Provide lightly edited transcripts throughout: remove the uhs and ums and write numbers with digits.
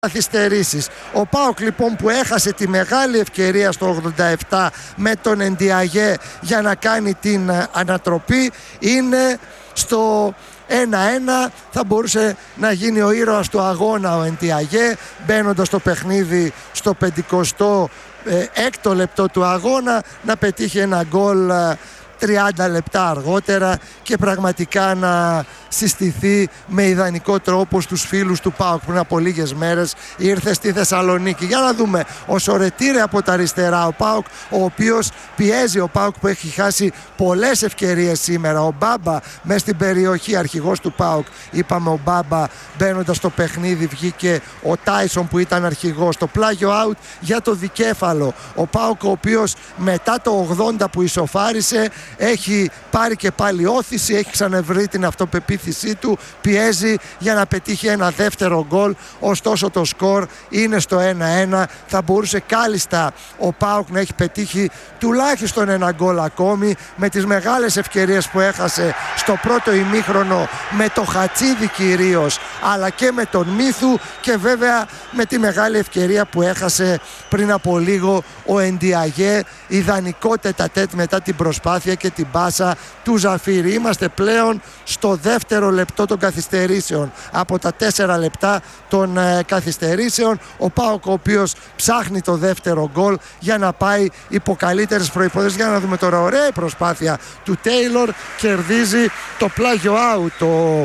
καθυστερήσεις. Ο ΠΑΟΚ λοιπόν που έχασε τη μεγάλη ευκαιρία στο 87 με τον Εντιαγέ για να κάνει την ανατροπή, είναι στο 1-1. Θα μπορούσε να γίνει ο ήρωας του αγώνα ο Εντιαγέ, μπαίνοντας στο παιχνίδι στο 56ο λεπτό του αγώνα, να πετύχει ένα γκολ 30 λεπτά αργότερα και πραγματικά να συστηθεί με ιδανικό τρόπο στους φίλους του ΠΑΟΚ. Πριν από λίγες μέρες ήρθε στη Θεσσαλονίκη. Για να δούμε, ο Σορετήρε από τα αριστερά, ο ΠΑΟΚ ο οποίος πιέζει, ο ΠΑΟΚ που έχει χάσει πολλές ευκαιρίες σήμερα. Ο Μπάμπα μες στην περιοχή, αρχηγός του ΠΑΟΚ, είπαμε ο Μπάμπα μπαίνοντας στο παιχνίδι, βγήκε ο Τάισον που ήταν αρχηγός. Το πλάγιο out για το δικέφαλο. Ο ΠΑΟΚ ο οποίος μετά το 80 που ισοφάρισε έχει πάρει και πάλι όθηση, έχει ξαναβρει την αυτοπεποίθησή του, πιέζει για να πετύχει ένα δεύτερο γκολ. Ωστόσο το σκορ είναι στο 1-1. Θα μπορούσε κάλλιστα ο ΠΑΟΚ να έχει πετύχει τουλάχιστον ένα γκολ ακόμη, με τις μεγάλες ευκαιρίες που έχασε στο πρώτο ημίχρονο με το Χατσίδη κυρίως, αλλά και με τον Μίθου, και βέβαια με τη μεγάλη ευκαιρία που έχασε πριν από λίγο ο Εντιαγέ. Ιδανικό τετατέτ μετά την προσπάθεια και την πάσα του Ζαφύρη. Είμαστε πλέον στο δεύτερο λεπτό των καθυστερήσεων. Από τα 4 λεπτά των καθυστερήσεων, ο ΠΑΟΚ ο οποίος ψάχνει το δεύτερο γκολ για να πάει υπό καλύτερες προϋποθέσεις. Για να δούμε τώρα, ωραία η προσπάθεια του Τέιλορ, κερδίζει το πλάγιο out ο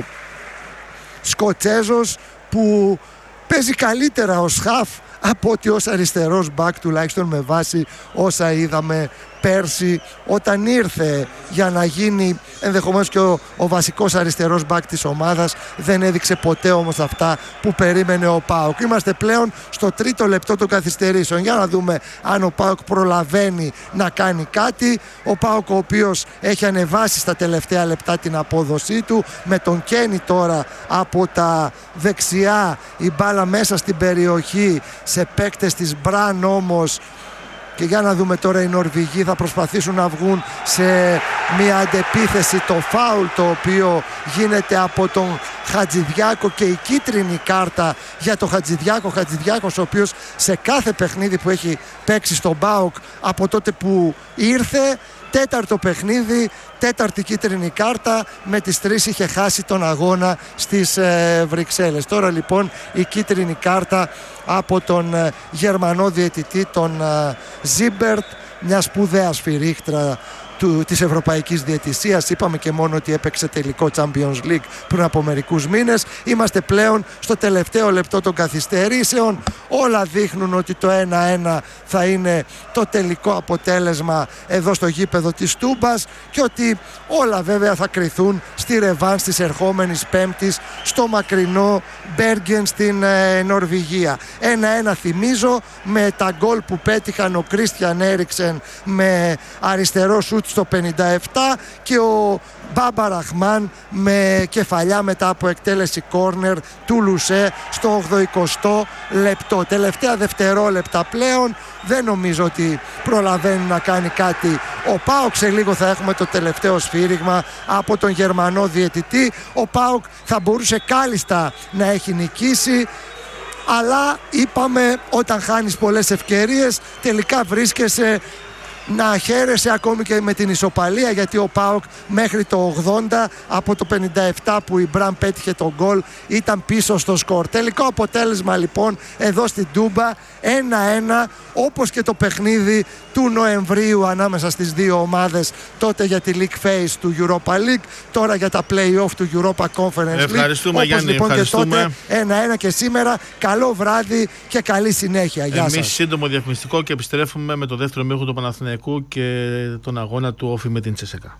Σκοτσέζος που παίζει καλύτερα ως χαφ από ότι ως αριστερός μπακ, τουλάχιστον με βάση όσα είδαμε πέρσι όταν ήρθε για να γίνει ενδεχομένως και ο βασικός αριστερός μπακ της ομάδας. Δεν έδειξε ποτέ όμως αυτά που περίμενε ο ΠΑΟΚ. Είμαστε πλέον στο τρίτο λεπτό των καθυστερήσεων. Για να δούμε αν ο ΠΑΟΚ προλαβαίνει να κάνει κάτι. Ο ΠΑΟΚ ο οποίος έχει ανεβάσει στα τελευταία λεπτά την απόδοσή του, με τον Κένι τώρα από τα δεξιά, η μπάλα μέσα στην περιοχή σε παίκτες της Μπραν όμως. Και για να δούμε τώρα, οι Νορβηγοί θα προσπαθήσουν να βγουν σε μια αντεπίθεση. Το φάουλ το οποίο γίνεται από τον Χατζηδιάκο και η κίτρινη κάρτα για τον Χατζηδιάκο. Χατζηδιάκος ο οποίος σε κάθε παιχνίδι που έχει παίξει στον ΠΑΟΚ από τότε που ήρθε, τέταρτο παιχνίδι, τέταρτη κίτρινη κάρτα, με τις 3 είχε χάσει τον αγώνα στις Βρυξέλλες. Τώρα λοιπόν η κίτρινη κάρτα από τον Γερμανό διαιτητή, τον Ζίμπερτ, μια σπουδαία σφυρίχτρα της Ευρωπαϊκής Διαιτησίας. Είπαμε και μόνο ότι έπαιξε τελικό Champions League πριν από μερικούς μήνες. Είμαστε πλέον στο τελευταίο λεπτό των καθυστερήσεων. Όλα δείχνουν ότι το 1-1 θα είναι το τελικό αποτέλεσμα εδώ στο γήπεδο της Τούμπας και ότι όλα βέβαια θα κριθούν στη ρεβάνς της ερχόμενης Πέμπτης στο μακρινό Μπέργεν στην Νορβηγία. 1-1 θυμίζω, με τα γκολ που πέτυχαν ο Κρίστιαν Έριξεν με αριστερό σούτ στο 57 και ο Μπάμπα Ραχμάν με κεφαλιά μετά από εκτέλεση κόρνερ του Λουσέ στο 80ο λεπτό. Τελευταία δευτερόλεπτα πλέον, δεν νομίζω ότι προλαβαίνει να κάνει κάτι ο ΠΑΟΚ. Σε λίγο θα έχουμε το τελευταίο σφύριγμα από τον Γερμανό διαιτητή. Ο ΠΑΟΚ θα μπορούσε κάλλιστα να έχει νικήσει, αλλά είπαμε, όταν χάνεις πολλές ευκαιρίες τελικά βρίσκεσαι να χαίρεσαι ακόμη και με την ισοπαλία, γιατί ο ΠΑΟΚ μέχρι το 80, από το 57 που η Μπραν πέτυχε τον γκολ, ήταν πίσω στο σκορ. Τελικό αποτέλεσμα λοιπόν εδώ στην Τούμπα 1-1, όπως και το παιχνίδι του Νοεμβρίου ανάμεσα στις δύο ομάδες, τότε για τη League Phase του Europa League, τώρα για τα play-off του Europa Conference League. Ευχαριστούμε, όπως Γιάννη, λοιπόν ευχαριστούμε. Και τότε 1-1 και σήμερα. Καλό βράδυ και καλή συνέχεια. Γεια σας. Εμείς σύντομο διαφημιστικό και επιστρέφουμε με το δεύτερο μήχο του Παναθηναϊκού και τον αγώνα του Όφη με την Τσέσσεκα.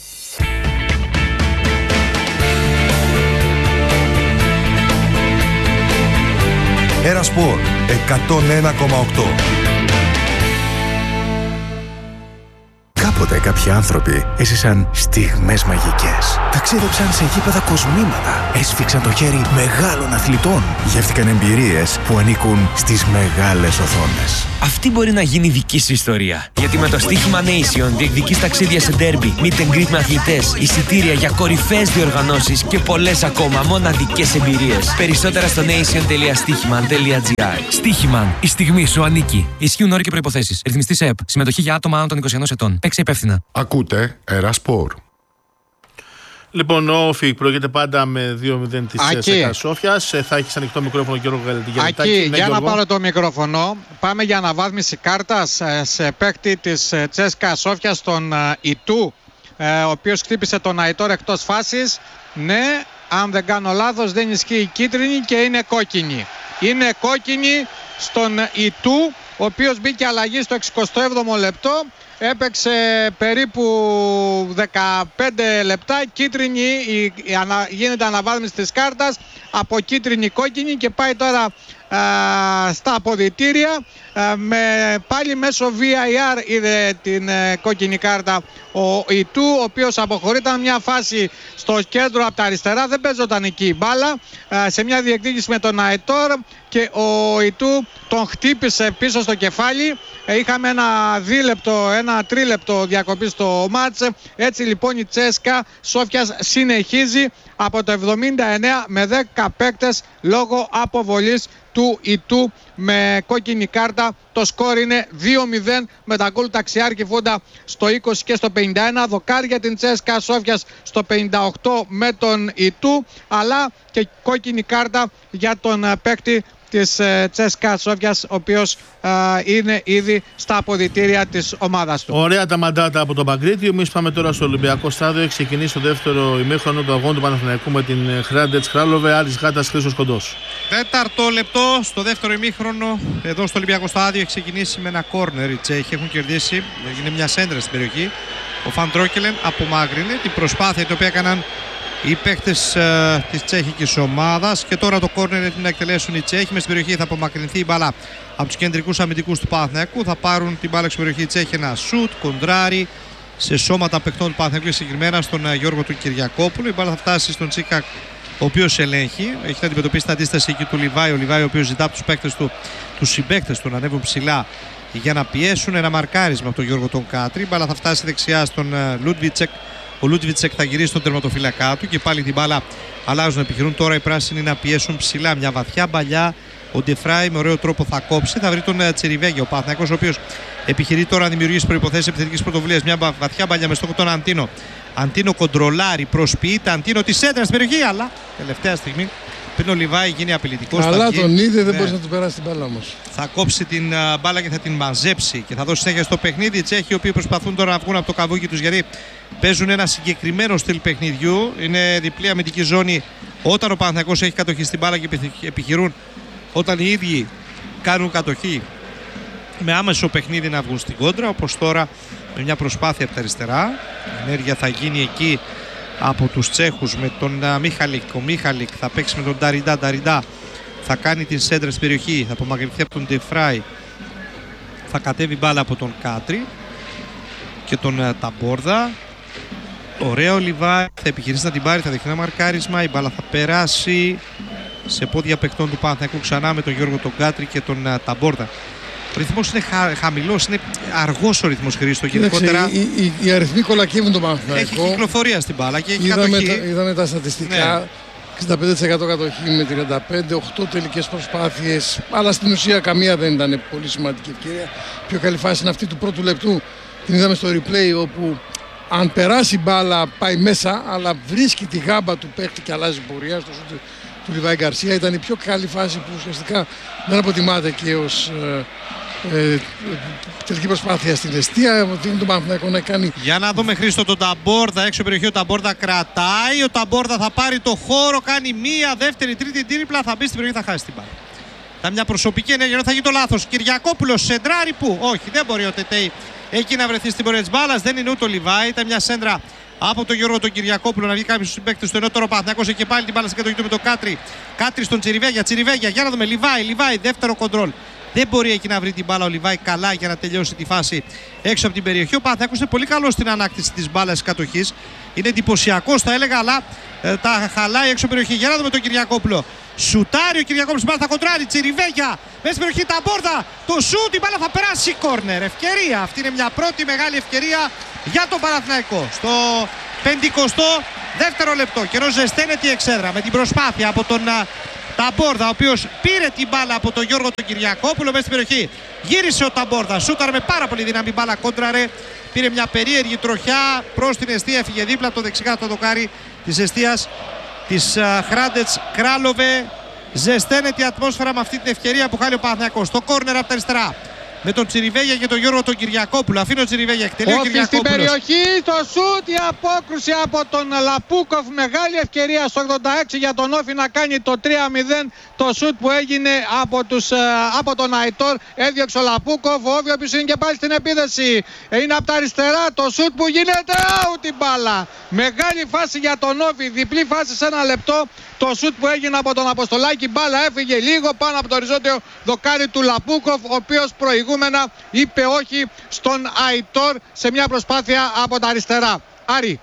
Ένα Σπορ 101,8. Κάποτε κάποιοι άνθρωποι έζησαν στιγμές μαγικές. Ταξίδεψαν σε γήπεδα κοσμήματα. Έσφιξαν το χέρι μεγάλων αθλητών. Γεύτηκαν εμπειρίες που ανήκουν στις μεγάλες οθόνες. Αυτή μπορεί να γίνει δική σου ιστορία. Γιατί με το στοίχημα Nation διεκδικείς ταξίδια σε ντέρμπι, meet and greet με αθλητές, εισιτήρια για κορυφαίες διοργανώσεις και πολλές ακόμα μοναδικές εμπειρίες. Περισσότερα στο nation.stichiman.gr. Στοίχημαν. Η στιγμή σου ανήκει. Ισχύουν όροι και προϋποθέσεις. Ρυθμιστής ΕΕΠ. Συμμετοχή για άτομα άνω των 21 ετών. Παίξε υπεύθυνα. Ακούτε Ερασπορ. Λοιπόν, ο ΟΦΙ προηγείται πάντα με 2-0 της ΣΚΑ Σόφιας. Θα έχεις ανοιχτό μικρόφωνο, Γιώργο Γαλατή. Για να πάρω το μικρόφωνο, πάμε για αναβάθμιση κάρτας σε παίκτη της ΣΚΑ Σόφιας, τον Ιτού, ο οποίος χτύπησε τον Αϊτόρ εκτός φάσης. Ναι, αν δεν κάνω λάθος, δεν ισχύει η κίτρινη και είναι κόκκινη. Είναι κόκκινη στον Ιτού, ο οποίος μπήκε αλλαγή στο 67ο λεπτό. Έπαιξε περίπου 15 λεπτά, κίτρινη, γίνεται αναβάθμιση της κάρτας από κίτρινη κόκκινη και πάει τώρα στα αποδυτήρια. Πάλι μέσω VAR είδε την κόκκινη κάρτα ο Ιτού, ο οποίος αποχωρεί. Ήταν μια φάση στο κέντρο από τα αριστερά, δεν παίζονταν εκεί η μπάλα, σε μια διεκδίκηση με τον Αϊτόρ και ο Ιτού τον χτύπησε πίσω στο κεφάλι. Είχαμε ένα τρίλεπτο διακοπή στο μάτς. Έτσι λοιπόν η ΣΚΑ Σόφιας συνεχίζει από το 79 με 10 παίκτες λόγω αποβολής του Ιτού με κόκκινη κάρτα. Το σκορ είναι 2-0 με τα γκολ Ταξιάρχη Φούντα στο 20 και στο 51. Δοκάρι για την ΣΚΑ Σόφιας στο 58 με τον Ιτού, αλλά και κόκκινη κάρτα για τον παίκτη της ΣΚΑ Σόφιας, ο οποίος είναι ήδη στα αποδυτήρια της ομάδας του. Ωραία τα μαντάτα από τον Παγκρίτη. Εμείς πάμε τώρα στο Ολυμπιακό Στάδιο. Έχει ξεκινήσει το δεύτερο ημίχρονο του αγώνα του Παναθηναϊκού με την Χράντετς Χράλοβε, Άρης Γάτας Χρήστος Κοντός. Τέταρτο λεπτό στο δεύτερο ημίχρονο. Εδώ στο Ολυμπιακό Στάδιο έχει ξεκινήσει με ένα κόρνερ. Οι Τσέχοι έχουν κερδίσει. Είναι μια σέντρα στην περιοχή. Ο Φαν Τρόκελεν απομάκρυνε την προσπάθεια την οποία έκαναν οι παίκτες της τσέχικης ομάδας και τώρα το κόρνερ να εκτελέσουν οι Τσέχοι. Μες στην περιοχή θα απομακρυνθεί η μπάλα από τους κεντρικούς αμυντικούς του Παναθηναϊκού. Θα πάρουν την μπάλα στην περιοχή οι Τσέχοι, ένα σουτ, κοντράρι σε σώματα παιχτών του Παναθηναϊκού, συγκεκριμένα στον Γιώργο του Κυριακόπουλου. Η μπάλα θα φτάσει στον Τσίκα, ο οποίος ελέγχει. Έχει να αντιμετωπίσει την αντίσταση εκεί του Λιβάη. Ο Λιβάη, ο οποίος ζητά από τους παίκτες του, τους συμπαίκτες του, να ανέβουν ψηλά για να πιέσουν. Ένα μαρκάρισμα από τον Γιώργο τον Κάτρη. Η μπάλα θα φτάσει δεξιά στον Λούντβιτσεκ. Ο Λούντβιτσεκ θα γυρίσει στον τερματοφύλακά του και πάλι την μπάλα αλλάζουν να επιχειρούν. Τώρα οι πράσινοι να πιέσουν ψηλά. Μια βαθιά μπαλιά. Ο Ντεφράι με ωραίο τρόπο θα κόψει. Θα βρει τον Τσιριβέγγι, ο Παναθηναϊκός, ο οποίος επιχειρεί τώρα να δημιουργήσει προϋποθέσεις επιθετικής πρωτοβουλίας. Μια βαθιά μπαλιά με στόχο τον Αντίνο. Αντίνο κοντρολάρει, προσποιείται. Αντίνο τη σέντρα στην περιοχή, αλλά τελευταία στιγμή πριν ο Λιβάη γίνει απειλητικός. Αλλά τον είδε, δεν μπορεί να του περάσει την μπάλα όμως. Θα κόψει την μπάλα και θα την μαζέψει και θα δώσει συνέχεια στο παιχνίδι. Οι Τσέχοι, οι οποίοι προσπαθούν τώρα να βγουν από το καβούκι τους, γιατί παίζουν ένα συγκεκριμένο στυλ παιχνιδιού. Είναι διπλή αμυντική ζώνη όταν ο Παναθηναϊκός έχει κατοχή στην μπάλα και επιχειρούν όταν οι ίδιοι κάνουν κατοχή με άμεσο παιχνίδι να βγουν στην κόντρα. Όπως τώρα με μια προσπάθεια από τα αριστερά. Η ενέργεια θα γίνει εκεί από τους Τσέχους με τον Μίχαλικ. Ο Μίχαλικ θα παίξει με τον Νταριντά. Νταριντά θα κάνει την σέντρα στην περιοχή, θα απομακρυνθεί από τον Ντεφράι. Θα κατέβει μπάλα από τον Κάτρι και τον Ταμπόρδα. Ωραία ο Λιβάη, θα επιχειρήσει να την πάρει, θα δεχτεί ένα μαρκάρισμα. Η μπάλα θα περάσει σε πόδια παιχτών του Παναθηναϊκού ξανά με τον Γιώργο τον Κάτρι και τον Ταμπόρδα. Ο ρυθμός είναι χαμηλός, είναι αργός ο ρυθμός, Χρήστο. Γενικότερα οι αριθμοί κολακεύουν τον Παναθηναϊκό. Έχει κυκλοφορία στην μπάλα και έχει κατοχή. Είδαμε τα στατιστικά. Ναι. 65% κατοχή με 35, 8 τελικές προσπάθειες. Αλλά στην ουσία καμία δεν ήταν πολύ σημαντική ευκαιρία. Πιο καλή φάση είναι αυτή του πρώτου λεπτού. Την είδαμε στο replay, όπου αν περάσει μπάλα πάει μέσα, αλλά βρίσκει τη γάμπα του παίκτη και αλλάζει πορεία στο σούτ του Λιβάη Γκαρσία. Ήταν η πιο καλή φάση που ουσιαστικά δεν αποτιμάται και ως τελική προσπάθεια στην αιστεία. Τον Παναθηναϊκό να κάνει. Για να δούμε, Χρήστο, τον Ταμπόρδα έξω περιοχή. Ο Ταμπόρδα κρατάει. Ο Ταμπόρδα θα πάρει το χώρο. Κάνει μία, δεύτερη, τρίτη τρίπλα. Θα μπει στην περιοχή, θα χάσει την μπάλα. Θα μια προσωπική ενέργεια, θα γίνει το λάθος. Κυριακόπουλος σεντράρει που. Όχι, δεν μπορεί ο Τετέι εκεί να βρεθεί στην πορεία της μπάλας. Δεν είναι ούτε ο Λιβάη. Ήταν μια σέντρα από τον Γιώργο τον Κυριακόπουλο να βγει κάποιος στους συμπαίκτες του. Ενώ τώρα ο Παναθηναϊκός έχει και πάλι την μπάλα στην κατοχή του με τον Κάτρι. Κάτρι στον Τσιριβέγια. Τσιριβέγια, για να δούμε. Λιβάη, δεύτερο κοντρόλ. Δεν μπορεί εκεί να βρει την μπάλα ο Λιβάη καλά για να τελειώσει τη φάση έξω από την περιοχή. Ο Παναθηναϊκός είναι πολύ καλό στην ανάκτηση της μπάλας κατοχής. Είναι εντυπωσιακός θα έλεγα, αλλά τα χαλάει έξω περιοχή. Για να δούμε τον Κυριακόπουλο. Σουτάρει ο Κυριακόπουλος, η μπάλα θα κοντράρει. Τσιριβέγια μέσα στην περιοχή, Ταμπόρδα. Το σουτ, η μπάλα θα περάσει. Κόρνερ. Ευκαιρία. Αυτή είναι μια πρώτη μεγάλη ευκαιρία για τον Παναθηναϊκό. Στο 52ο λεπτό. Καιρό ζεσταίνεται η εξέδρα με την προσπάθεια από τον Ταμπόρδα, ο οποίος πήρε την μπάλα από τον Γιώργο τον Κυριακόπουλο μέσα στην περιοχή. Γύρισε ο Ταμπόρδα, σούταρε με πάρα πολύ δύναμη μπάλα, κόντραρε. Πήρε μια περίεργη τροχιά προς την εστία, έφυγε δίπλα από το δεξικάτω δοκάρι της εστίας της Χράντετς Κράλοβε. Ζεσταίνεται η ατμόσφαιρα με αυτή την ευκαιρία που χάνει ο Παναθηναϊκός. Το κόρνερ από τα αριστερά με τον Τσιριβέγια και τον Γιώργο τον Κυριακόπουλο. Αφήνει ο Τσιριβέγια, εκτελεί ο Κυριακόπουλος. Στην περιοχή, το σούτ, η απόκρουση από τον Λαπούκοφ. Μεγάλη ευκαιρία στο 86 για τον Όφη να κάνει το 3-0. Το σούτ που έγινε από τον Αϊτόρ. Έδιωξε ο Λαπούκοφ. Ο Όφη, ο οποίος είναι και πάλι στην επίδεση. Είναι από τα αριστερά. Το σούτ που γίνεται out την μπάλα. Μεγάλη φάση για τον Όφη. Διπλή φάση σε ένα λεπτό. Το σούτ που έγινε από τον Αποστολάκη, μπάλα έφυγε λίγο πάνω από το οριζόντιο δοκάρι του Λαπούκοφ, ο οποίος προηγούμενα είπε όχι στον Αϊτόρ σε μια προσπάθεια από τα αριστερά. Άρη.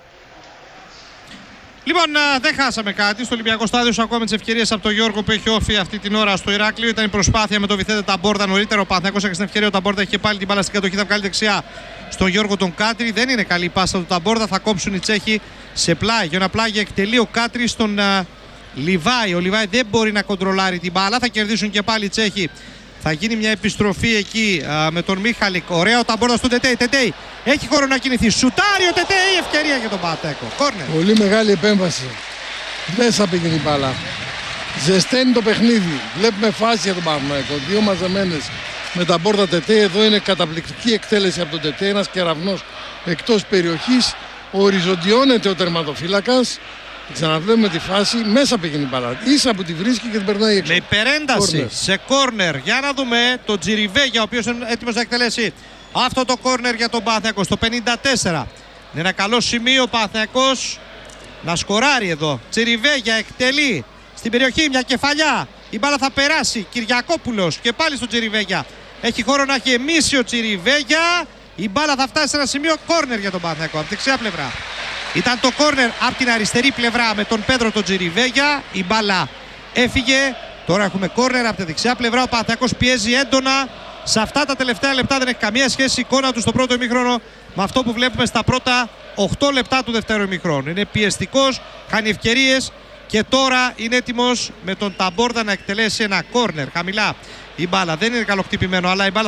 Λοιπόν, δεν χάσαμε κάτι. Στο Ολυμπιακό Στάδιο ακόμα τις ευκαιρίες από τον Γιώργο που έχει Όφη αυτή την ώρα στο Ηράκλειο. Ήταν η προσπάθεια με τον Βιθέντε Ταμπόρδα νωρίτερα. Ο Παναθηναϊκός έχει την ευκαιρία. Ο Ταμπόρδα είχε πάλι την μπάλα στην κατοχή. Θα βγάλει δεξιά στον Γιώργο τον Κάτρι. Δεν είναι καλή η πάσα του Ταμπόρδα. Θα κόψουν οι Τσέχοι σε πλάγιο. Ένα πλάγιο εκτελεί ο Κάτρι στον Λιβάη. Ο Λιβάη δεν μπορεί να κοντρολάρει την μπάλα. Θα κερδίσουν και πάλι οι Τσέχοι. Θα γίνει μια επιστροφή εκεί με τον Μίχαλικ. Ωραίο ο Ταμπόρδα στον Τετέι. Τετέι έχει χώρο να κινηθεί. Σουτάρει ο Τετέι. Ευκαιρία για τον Παναθηναϊκό. Κόρνερ. Πολύ μεγάλη επέμβαση. Μέσα πήγαινε η μπάλα. Ζεσταίνει το παιχνίδι. Βλέπουμε φάση για τον Παναθηναϊκό. Δύο μαζεμένες με Ταμπόρδα Τετέι. Εδώ είναι καταπληκτική εκτέλεση από τον Τετέι. Ένας κεραυνός εκτός περιοχής. Οριζοντιώνεται ο τερματοφύλακας. Ξαναβλέπουμε τη φάση, μέσα πήγαινε η μπάλα. Ίσα που τη βρίσκει και την περνάει έξω. Με υπερένταση σε κόρνερ. Για να δούμε τον Τζιριβέγια, ο οποίος είναι έτοιμος να εκτελέσει αυτό το κόρνερ για τον Παναθηναϊκό. Στο 54. Είναι ένα καλό σημείο ο Παναθηναϊκός να σκοράρει εδώ. Τζιριβέγια εκτελεί στην περιοχή μια κεφαλιά. Η μπάλα θα περάσει. Κυριακόπουλος και πάλι στον Τζιριβέγια. Έχει χώρο να γεμίσει ο Τζιριβέγια. Η μπάλα θα φτάσει σε ένα σημείο κόρνερ για τον Παναθηναϊκό από τη δεξιά πλευρά. Ήταν το κόρνερ από την αριστερή πλευρά με τον Πέδρο τον Τζιριβέγια. Η μπάλα έφυγε. Τώρα έχουμε κόρνερ από τη δεξιά πλευρά. Ο Παναθηναϊκός πιέζει έντονα. Σε αυτά τα τελευταία λεπτά δεν έχει καμία σχέση η εικόνα του στο πρώτο ημίχρονο με αυτό που βλέπουμε στα πρώτα 8 λεπτά του δεύτερου ημίχρονου. Είναι πιεστικός, κάνει ευκαιρίες και τώρα είναι έτοιμος με τον Ταμπόρδα να εκτελέσει ένα κόρνερ. Χαμηλά η μπάλα. Δεν είναι καλοκτυπημένο, αλλά η μπάλα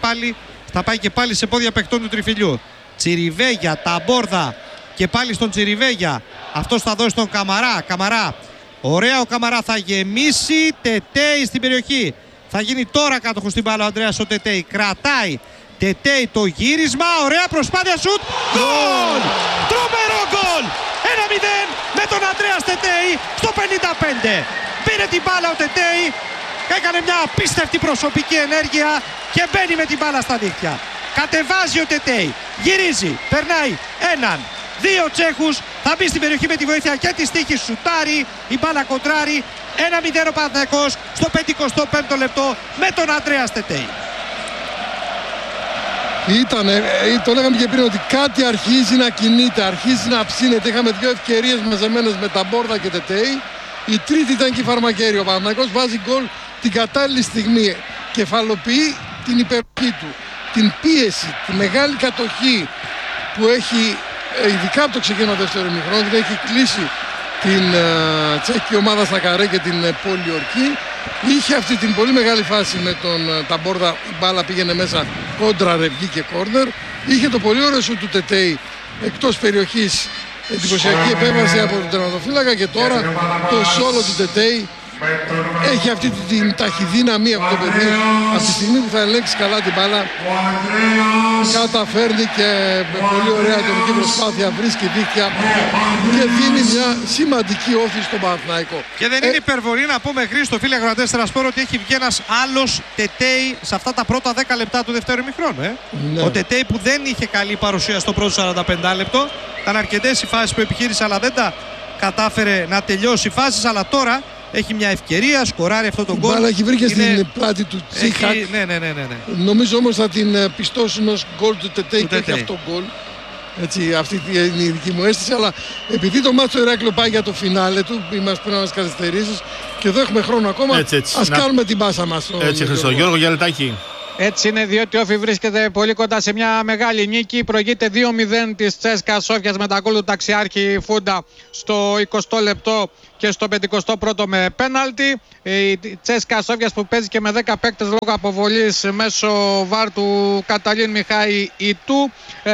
θα πάει και πάλι σε πόδια παιχτών του τριφυλιού. Τσιριβέγια, Ταμπόρδα. Και πάλι στον Τσιριβέγια. Αυτός θα δώσει τον Καμαρά. Καμαρά. Ωραία ο Καμαρά. Θα γεμίσει. Τετέι στην περιοχή. Θα γίνει τώρα κάτοχος στην μπάλα ο Ανδρέας ο Τετέι. Κρατάει. Τετέι το γύρισμα. Ωραία προσπάθεια σουτ. Γκολ! Τρομερό γκολ! 1-0 με τον Ανδρέα Τετέι στο 55. Πήρε την μπάλα ο Τετέι. Έκανε μια απίστευτη προσωπική ενέργεια και μπαίνει με την μπάλα στα δίχτυα. Κατεβάζει ο Τετέι. Γυρίζει. Περνάει έναν. Δύο Τσέχους, θα μπει στην περιοχή με τη βοήθεια και τη τύχη, σουτάρει, η μπάλα κοντράρει. 1-0 ο Παναθηναϊκός στο 55ο λεπτό με τον Ανδρέα Τετέι. Το λέγαμε και πριν ότι κάτι αρχίζει να κινείται, αρχίζει να ψήνεται. Είχαμε δύο ευκαιρίες μαζεμένες με Ταμπόρδα και Τετέι. Η τρίτη ήταν και η Φαρμακέρη. Ο Παναθηναϊκός βάζει γκολ την κατάλληλη στιγμή. Κεφαλοποιεί την υπεροχή του, την πίεση, τη μεγάλη κατοχή που έχει. Ειδικά από το ξεκίνημα του δεύτερου ημιχρόνου, έχει κλείσει την τσέχικη ομάδα στα καρέ και την Πολιορκή. Είχε αυτή την πολύ μεγάλη φάση με τον Ταμπόρδα, η μπάλα πήγαινε μέσα, κόντραρε, βγήκε κόρνερ. Είχε το πολύ ωραίο σου του Τετέι εκτός περιοχής, εντυπωσιακή επέμβαση από τον τερματοφύλακα και τώρα το σόλο του Τετέι έχει αυτή την ταχυδύναμη από το παιδί. Από τη στιγμή που θα ελέγξει καλά την μπάλα, καταφέρνει και με πολύ ωραία ατομική προσπάθεια βρίσκει δίκτυα και δίνει μια σημαντική όθηση στον Παναθηναϊκό. Και δεν είναι υπερβολή να πούμε, Χρήστο, φίλε ακροατές Τερασπόρ, ότι έχει βγει ένας άλλος Τετέι σε αυτά τα πρώτα 10 λεπτά του δεύτερου ημιχρόνου. Ναι. Ο Τετέι που δεν είχε καλή παρουσία στο πρώτο 45 λεπτό. Ήταν αρκετές οι φάσεις που επιχείρησε, αλλά δεν τα κατάφερε να τελειώσει φάσεις. Αλλά τώρα Έχει μια ευκαιρία, σκοράρει αυτό το γκολ. Η μπάλα έχει βρει και στην πλάτη του Τσίχακ. Ναι. Νομίζω όμως θα την πιστώσουν ως γκολ του Τετέι και όχι αυτό γκολ. Έτσι, αυτή είναι η δική μου αίσθηση. Αλλά επειδή το μάτσο Ηράκλειο πάει για το φινάλε του, είμαστε πριν μας καθυστερήσεις και εδώ έχουμε χρόνο ακόμα, ας κάνουμε την πάσα μας. Έτσι, Χριστό. Γιώργο, για λεπτάκι. Έτσι είναι, διότι ο Όφη βρίσκεται πολύ κοντά σε μια μεγάλη νίκη. Προηγείται 2-0 της Τσέσκα Σόφιας με τα γκολ του Ταξιάρχη Φούντα στο 20ο λεπτό και στο 51ο με πέναλτι. Η Τσέσκα Σόφιας που παίζει και με 10 παίκτες λόγω αποβολής μέσω βάρ του Καταλίν Μιχάη Ιτού.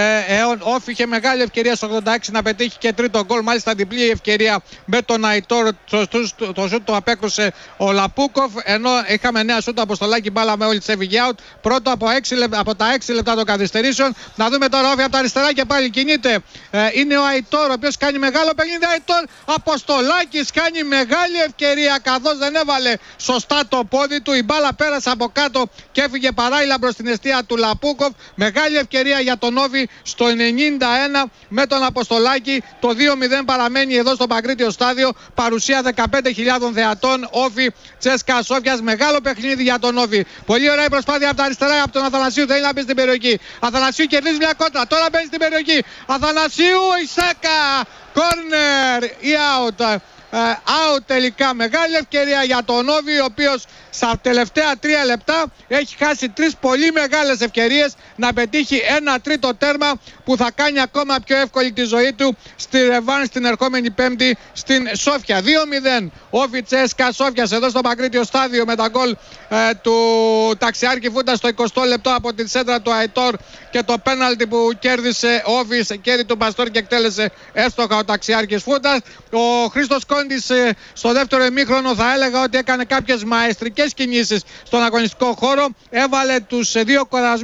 Όφη είχε μεγάλη ευκαιρία στο 86 να πετύχει και τρίτο γκολ. Μάλιστα διπλή ευκαιρία με τον Αϊτόρ. Το σούτ το απέκρουσε ο Λαπούκοφ. Ενώ είχαμε νέα σούτ Αποστολάκη, μπάλα με όλη τη έφυγε out. Πρώτο από τα 6 λεπτά των καθυστερήσεων. Να δούμε τώρα Όφη από τα αριστερά και πάλι κινείται. Είναι ο Αϊτόρ, ο οποίος κάνει μεγάλο παιχνίδι. Αϊτόρ, Αποστολάκης κάνει μεγάλη ευκαιρία καθώς δεν έβαλε σωστά το πόδι του. Η μπάλα πέρασε από κάτω και έφυγε παράλληλα προς την εστία του Λαπούκοφ. Μεγάλη ευκαιρία για τον Όφη στο 91 με τον Αποστολάκη. Το 2-0 παραμένει εδώ στο Παγκρίτιο στάδιο. Παρουσία 15.000 θεατών. Όφη Τσέσκα Σόφιας. Μεγάλο παιχνίδι για τον Όφη. Πολύ ωραία η προσπάθεια από τα αριστερά από τον Αθανασίου. Θέλει να μπει στην περιοχή. Αθανασίου κερδίζει μια κόντρα. Τώρα μπαίνει στην περιοχή. Αθανασίου, Ισάκα. Corner ή out. Out τελικά. Μεγάλη ευκαιρία για τον Όφη, ο οποίος στα τελευταία 3 λεπτά έχει χάσει 3 πολύ μεγάλες ευκαιρίες να πετύχει ένα τρίτο τέρμα που θα κάνει ακόμα πιο εύκολη τη ζωή του στη ρεβάνς την ερχόμενη Πέμπτη στην Σόφια. 2-0 Όφη Τσέσκα Σόφιας εδώ στο Παγκρίτιο στάδιο με τα γκολ του Ταξιάρχη Φούντα στο 20ο λεπτό από τη σέντρα του Αϊτόρ και το πέναλτι που κέρδισε ο Όφη σε κέρδη του Παστόρ και εκτέλεσε έστοχα ο Ταξιάρχης Φούντας. Ο Χρήστος Κόντης στο δεύτερο ημίχρονο θα έλεγα ότι έκανε κάποιες μαεστρικές κινήσεις στον αγωνιστικό χώρο. Έβγαλε τους δύο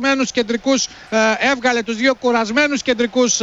κουρασμένους κεντρικούς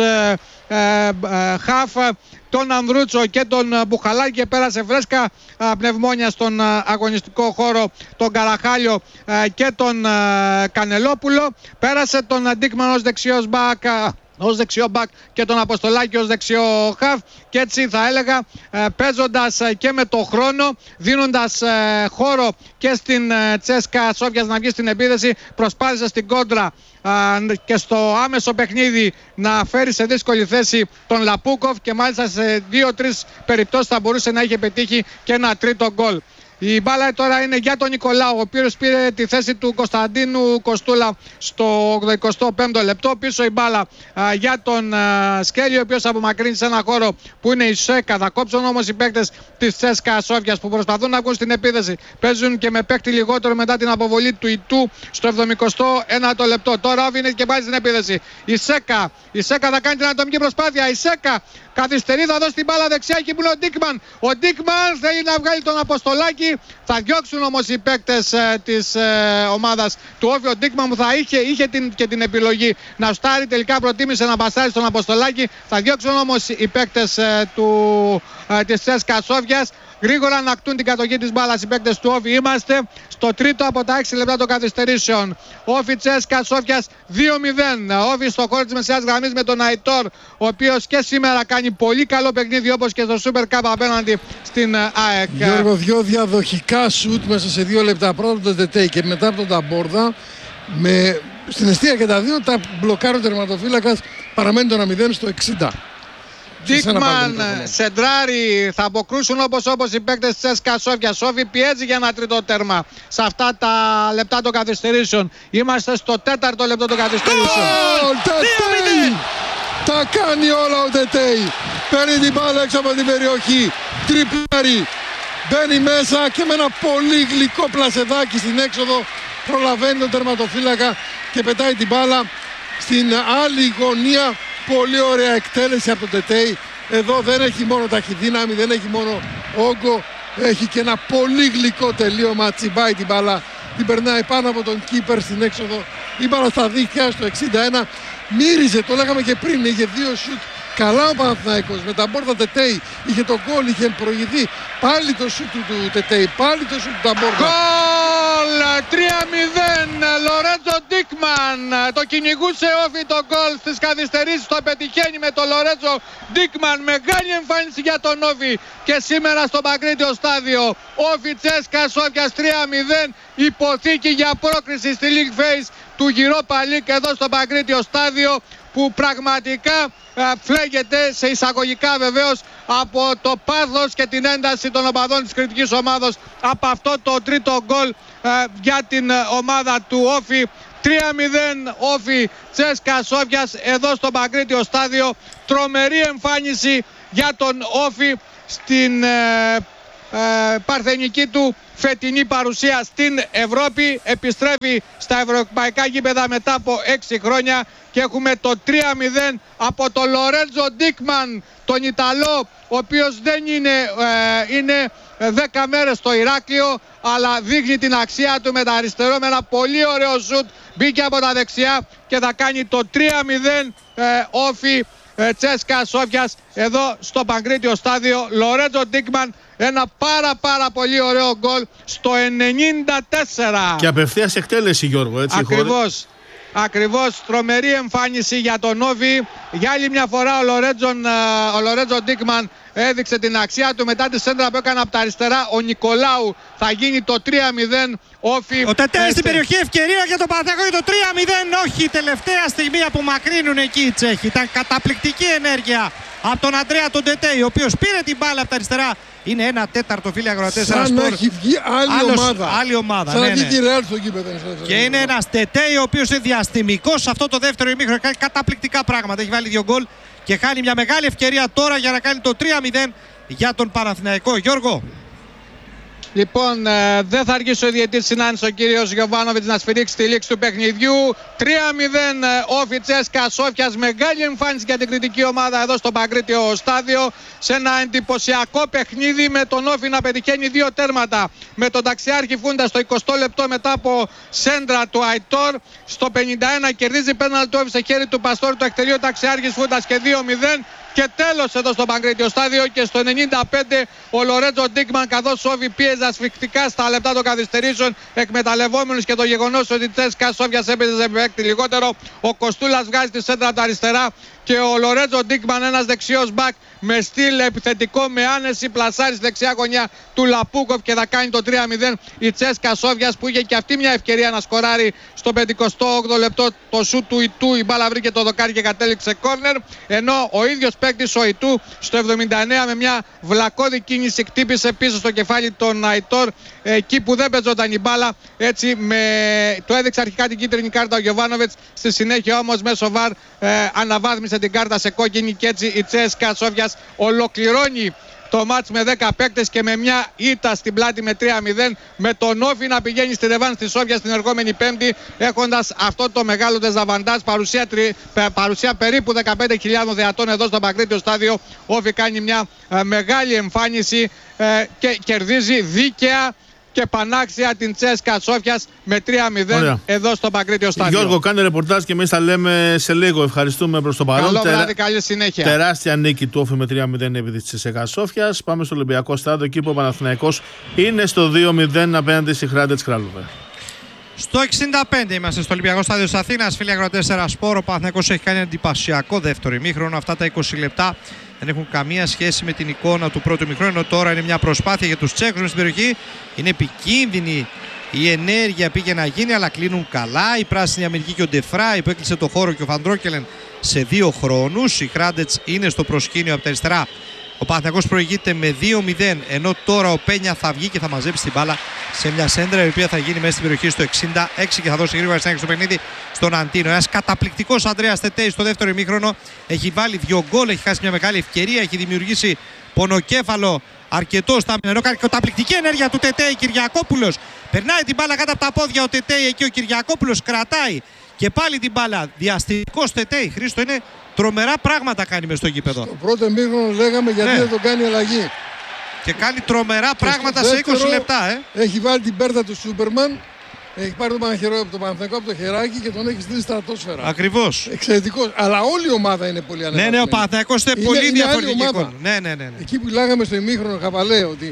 χαφ, τον Ανδρούτσο και τον Μπουχαλάκη, και πέρασε φρέσκα πνευμόνια στον αγωνιστικό χώρο τον Καραχάλιο και τον Κανελόπουλο. Πέρασε τον Ντίκμαν ως δεξιό μπακ και τον Αποστολάκη ως δεξιό χαφ, και έτσι θα έλεγα παίζοντας και με το χρόνο, δίνοντας χώρο και στην Τσέσκα Σόφιας να βγει στην επίθεση, προσπάθησε στην κόντρα και στο άμεσο παιχνίδι να φέρει σε δύσκολη θέση τον Λαπούκοφ, και μάλιστα σε 2-3 περιπτώσεις θα μπορούσε να είχε πετύχει και ένα τρίτο γκολ. Η μπάλα τώρα είναι για τον Νικολάου, ο οποίος πήρε τη θέση του Κωνσταντίνου Κοστούλα στο 85ο λεπτό. Πίσω η μπάλα για τον Σκέλιο, ο οποίος απομακρύνει σε ένα χώρο που είναι η Σέκα. Θα κόψουν όμως οι παίκτες της Τσέσκα Σόφιας που προσπαθούν να βγουν στην επίθεση. Παίζουν και με παίκτη λιγότερο μετά την αποβολή του Ιτού στο 71ο λεπτό. Τώρα Όφη είναι και πάλι στην επίθεση. Η Σέκα θα κάνει την ατομική προσπάθεια. Η Σέκα καθυστερεί, θα δώσει την μπάλα δεξιά, εκεί που είναι ο Ντίκμαν. Ο Ντίκμαν θέλει να βγάλει τον Αποστολάκη. Θα διώξουν όμως οι παίκτες της ομάδας του Όφη. Ο Ντίκμαν που θα είχε και την επιλογή να στάρει, τελικά προτίμησε να μπαστάρει στον Αποστολάκη. Θα διώξουν όμως οι παίκτες της Τσέσκα Σόφιας. Γρήγορα ανακτούν την κατοχή της μπάλας οι παίκτες του Όφη. Είμαστε στο τρίτο από τα 6 λεπτά των καθυστερήσεων. Όφη Τσέσκα Σόφιας 2-0. Όφη στο χώρο της μεσαίας γραμμής με τον Αϊτόρ, ο οποίος και σήμερα κάνει πολύ καλό παιχνίδι, όπως και στο Super Cup απέναντι στην ΑΕΚ. Γιώργο, 2 διαδοχικά σουτ μέσα σε 2 λεπτά. Πρώτα από τον Τετέι και μετά από τον Ταμπόρδα. Στην αιστεία και τα δύο τα μπλοκάρει ο τερματοφύλακας. Παραμένει το 1-0 στο 60. Ντίκμαν, Σεντράρι, θα αποκρούσουν όπως οι παίκτες της Τσέσκα Σόφια. Όφη πιέζει για ένα τρίτο τέρμα σε αυτά τα λεπτά των καθυστερήσεων. Είμαστε στο 4ο λεπτό των καθυστερήσεων. Τετέι! Τα κάνει όλα ο Τετέι. Παίρνει την μπάλα έξω από την περιοχή. Τριπλάρι. Μπαίνει μέσα και με ένα πολύ γλυκό πλασεδάκι στην έξοδο προλαβαίνει τον τερματοφύλακα και πετάει την μπάλα στην άλλη γωνία. Πολύ ωραία εκτέλεση από τον Τετέι. Εδώ δεν έχει μόνο ταχυδύναμη, δεν έχει μόνο όγκο, έχει και ένα πολύ γλυκό τελείωμα. Τσιμπάει την μπάλα, την περνάει πάνω από τον κίπερ στην έξοδο. Η μπάλα στα δίχτυα στο 61. Μύριζε, το λέγαμε και πριν, είχε 2 σουτ. Καλά ο Παναθηναϊκός με τα μπόρδα Τετέι. Είχε τον γκολ, είχε προηγηθεί. Πάλι το σουτ του Τετέι, πάλι το σουτ του Ταμπόρδα. Γκολ! 3-0. Λορέντζο Ντίκμαν. Το κυνηγούσε Όφη το γκολ στις καθυστερήσεις. Το πετυχαίνει με τον Λορέτζο Ντίκμαν. Μεγάλη εμφάνιση για τον Όφη. Και σήμερα στο Παγκρίτιο στάδιο Όφη CSKA Σόφιας 3-0. Υποθήκη για πρόκριση στη League Phase του Europa League εδώ στο Παγκρίτιο στάδιο, που πραγματικά φλέγεται σε εισαγωγικά βεβαίως από το πάθος και την ένταση των οπαδών της κριτικής ομάδος από αυτό το τρίτο γκολ για την ομάδα του Όφη. 3-0 Όφη CSKA Σόφιας εδώ στο Παγκρίτιο στάδιο. Τρομερή εμφάνιση για τον Όφη στην παρθενική του φετινή παρουσία στην Ευρώπη. Επιστρέφει στα ευρωπαϊκά γήπεδα μετά από 6 χρόνια και έχουμε το 3-0 από τον Λορέντζο Ντίκμαν, τον Ιταλό, ο οποίος δεν είναι 10 μέρες στο Ηράκλειο, αλλά δείχνει την αξία του με τα αριστερό, με ένα πολύ ωραίο σουτ, μπήκε από τα δεξιά και θα κάνει το 3-0 Όφη CSKA Σόφιας εδώ στο Παγκρίτιο στάδιο. Λορέντζο Ντίκμαν, ένα πάρα πολύ ωραίο γκολ στο 94. Και απευθείας εκτέλεση, Γιώργο, έτσι. Ακριβώς, τρομερή εμφάνιση για τον Όφη. Για άλλη μια φορά ο Λορέντζο Ντίκμαν έδειξε την αξία του μετά τη σέντρα που έκανε από τα αριστερά ο Νικολάου. Θα γίνει το 3-0 Όφη. Ο Τετέ στην περιοχή, ευκαιρία για τον Παναθηναϊκό για το 3-0. Όχι, τελευταία στιγμή απομακρύνουν εκεί οι Τσέχοι. Ήταν καταπληκτική ενέργεια από τον Αντρέα τον Τετέ, ο οποίος πήρε την μπάλα από τα αριστερά. Είναι 1/4 φίλοι αγροτές. Σαν να έχει βγει άλλη ομάδα. Σαν να βγει τη Ρεάλ στο γήπεδο. Και είναι ένας Τετέ ο οποίος είναι διαστημικός σε αυτό το δεύτερο ημίχρονο. Κάνει καταπληκτικά πράγματα. Έχει βάλει 2 γκολ και χάνει μια μεγάλη ευκαιρία τώρα για να κάνει το 3-0 για τον Παναθηναϊκό. Γιώργο. Λοιπόν, δεν θα αργήσει ο διαιτητής συνάντηση ο κύριος Γιοβάνοβιτς να σφυρίξει τη λήξη του παιχνιδιού. 3-0 Όφη CSKA Σόφιας. Μεγάλη εμφάνιση για την κριτική ομάδα εδώ στο Παγκρίτιο στάδιο. Σε ένα εντυπωσιακό παιχνίδι με τον Όφη να πετυχαίνει 2 τέρματα. Με τον Ταξιάρχη Φούντα στο 20 λεπτό μετά από σέντρα του Αϊτόρ. Στο 51 κερδίζει πέναλτι του Όφη σε χέρι του Παστόρ. Το εκτελεί ο Ταξιάρχης Φούντας και 2-0. Και τέλος εδώ στο Παγκρίτιο στάδιο. Και στο 95 ο Λορέντζο Ντίκμαν, καθώς ο Όφη πίεζε ασφικτικά στα λεπτά των καθυστερήσεων, εκμεταλλευόμενος και το γεγονός ότι η CSKA Σόφιας έπαιζε σε παίκτη λιγότερο, ο Κοστούλας βγάζει τη σέντρα από τα αριστερά και ο Λορέντζο Ντίκμαν, ένας δεξιός μπακ με στυλ επιθετικό, με άνεση, πλασάρει στη δεξιά γωνιά του Λαπούκοφ και θα κάνει το 3-0 η CSKA Σόφιας, που είχε και αυτή μια ευκαιρία να σκοράρει στο 58ο λεπτό το σούτ του Ιτού. Η μπάλα βρήκε το δοκάρι και κατέληξε κόρνερ, ενώ ο ίδιος παίκτης ο Ιτού στο 79 με μια βλακώδη κίνηση χτύπησε πίσω στο κεφάλι τον Αϊτόρ εκεί που δεν παίζονταν η μπάλα. Έτσι του έδειξε αρχικά την κίτρινη κάρτα ο Γιοβάνοβιτς, στη συνέχεια όμως μέσω βαρ αναβάθμισε την κάρτα σε κόκκινη και έτσι η CSKA Σόφιας ολοκληρώνει το μάτς με 10 παίκτες και με μια ήττα στην πλάτη με 3-0, με τον Όφη να πηγαίνει στη ρεβάνς της Σόφιας την ερχόμενη Πέμπτη, έχοντας αυτό το μεγάλο δεζαβαντάζ, παρουσία περίπου 15.000 θεατών εδώ στο Παγκρίτιο στάδιο. Όφη κάνει μια μεγάλη εμφάνιση και κερδίζει δίκαια και πανάξια την CSKA Σόφιας με 3-0 εδώ στο Παγκρίτιο στάδιο. Γιώργο, κάνε ρεπορτάζ και εμείς τα λέμε σε λίγο. Ευχαριστούμε προς το παρόν. Καλό βράδυ, καλή συνέχεια. Τεράστια νίκη του Όφη με 3-0 επί της CSKA Σόφιας. Πάμε στο Ολυμπιακό στάδιο, εκεί που ο Παναθηναϊκός είναι στο 2-0 απέναντι στη Χράντετς Κράλοβε. Στο 65 είμαστε στο Ολυμπιακό στάδιο της Αθήνας. Φίλοι αγροτές, Ερασπόρ. Ο Παναθηναϊκός έχει κάνει εντυπωσιακό δεύτερο ημίχρονο. Αυτά τα 20 λεπτά δεν έχουν καμία σχέση με την εικόνα του πρώτου ημίχρονου. Ενώ τώρα είναι μια προσπάθεια για τους Τσέχους στην περιοχή. Είναι επικίνδυνη η ενέργεια, πήγε να γίνει, αλλά κλείνουν καλά. Η πράσινη αμυντική και ο Ντεφράι που έκλεισε το χώρο και ο Φαντρόκελεν σε 2 χρόνους. Η Χράντετς είναι στο προσκήνιο από τα αριστερά. Ο Παναθηναϊκός προηγείται με 2-0, ενώ τώρα ο Πένια θα βγει και θα μαζέψει την μπάλα σε μια σέντρα η οποία θα γίνει μέσα στην περιοχή στο 66 και θα δώσει γρήγορα συνέχεια στο παιχνίδι στον Αντίνο. Ένας καταπληκτικός Ανδρέας Τετέι στο δεύτερο ημίχρονο. Έχει βάλει 2 γκολ, έχει χάσει μια μεγάλη ευκαιρία, έχει δημιουργήσει πονοκέφαλο αρκετό στα ενώ κάνει καταπληκτική ενέργεια του Τετέι. Κυριακόπουλος περνάει την μπάλα κάτω από τα πόδια, ο Τετέι εκεί, ο Κυριακόπουλος κρατάει και πάλι την μπάλα. Διαστημικός Τετέι. Χρήστο, είναι τρομερά πράγματα κάνει μες στο γήπεδο. Το πρώτο ημίχρονο λέγαμε γιατί δεν τον κάνει αλλαγή. Και κάνει τρομερά πράγματα σε 20 λεπτά. Έχει βάλει την πέρτα του Σούπερμαν. Έχει πάρει τον Παναθηναϊκό από το χεράκι και τον έχει στείλει στρατόσφαιρα. Ακριβώς. Εξαιρετικός. Αλλά όλη η ομάδα είναι πολύ ανεβασμένη. Ναι, ο Παναθηναϊκός είναι πολύ διαφορετική. Ναι. Εκεί που λέγαμε στο ημίχρονο, Χαβαλέ, ότι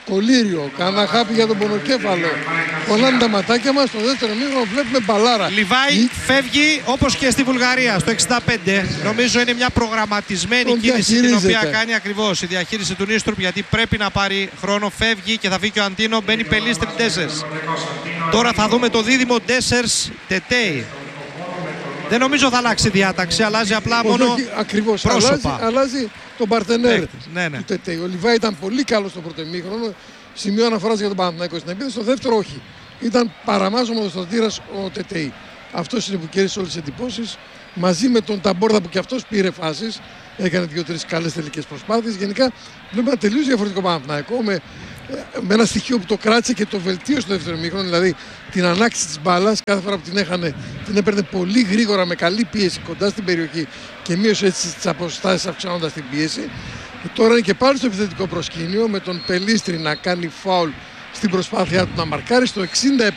κολύριο, κάνα χάπι για τον πονοκέφαλο. Κολλάνε τα ματάκια μας, στο δεύτερο μήχρονο βλέπουμε μπαλάρα. Λιβάη φεύγει όπως και στη Βουλγαρία στο 65. Νομίζω είναι μια προγραμματισμένη κίνηση την οποία κάνει ακριβώς η διαχείριση του Νίστρουπ, γιατί πρέπει να πάρει χρόνο. Φεύγει και θα φύγει ο Αντίνο, μπαίνει Πελίστρι Ντέσσερς. Τώρα θα δούμε το δίδυμο Ντέσσερς Τετέι. Δεν νομίζω θα αλλάξει διάταξη, αλλάζει απλά μόνο ακριβώς, πρόσωπα. Αλλάζει τον παρτενέρ ναι. του Τετέι. Ο Λιβάη ήταν πολύ καλός στο πρώτο ημίχρονο. Σημείο αναφοράς για τον Παναθηναϊκό στην επίθεση. Στο δεύτερο όχι. Ήταν παραμάζωμα ο στρατήρας ο Τετέι. Αυτός είναι που κέρδισε όλες τις εντυπώσεις. Μαζί με τον Ταμπόρδα που και αυτός πήρε φάσεις. Έκανε 2-3 καλές τελικές προσπάθειες. Γενικά βλέπουμε ένα τελείως διαφορετικό Παναθηναϊκό με ένα στοιχείο που το κράτησε και το βελτίωσε στο δεύτερο ημίχρονο. Δηλαδή την ανάκτηση της μπάλας. Κάθε φορά που την έχανε την έπαιρνε πολύ γρήγορα με καλή πίεση κοντά στην περιοχή και μείωσε έτσι τις αποστάσεις αυξάνοντας την πίεση. Και τώρα είναι και πάλι στο επιθετικό προσκήνιο με τον Πελίστρι να κάνει φάουλ στην προσπάθειά του να μαρκάρει. Στο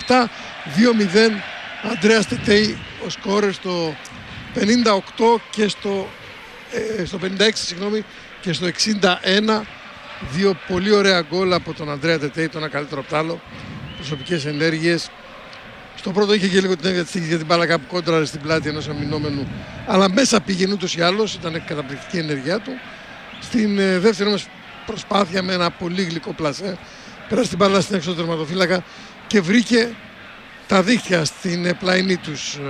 67-2-0 Αντρέας Τετέι ο σκόρερ στο 58 και στο 56 συγγνώμη, και στο 61. Δύο πολύ ωραία γκολ από τον Αντρέα Τετέι, το ένα καλύτερο από το άλλο. Προσωπικές ενέργειες. Στο πρώτο είχε και λίγο την έννοια της για την μπάλα κάπου κόντρα στην πλάτη ενός αμυνόμενου. Αλλά μέσα πήγαινε ούτως ή άλλως, ήταν καταπληκτική η ενέργειά του. Στην δεύτερη όμως προσπάθεια με ένα πολύ γλυκό πλασέ πέρασε την μπάλα στην έξω τερματοφύλακα και βρήκε τα δίχτυα στην πλαϊνή τους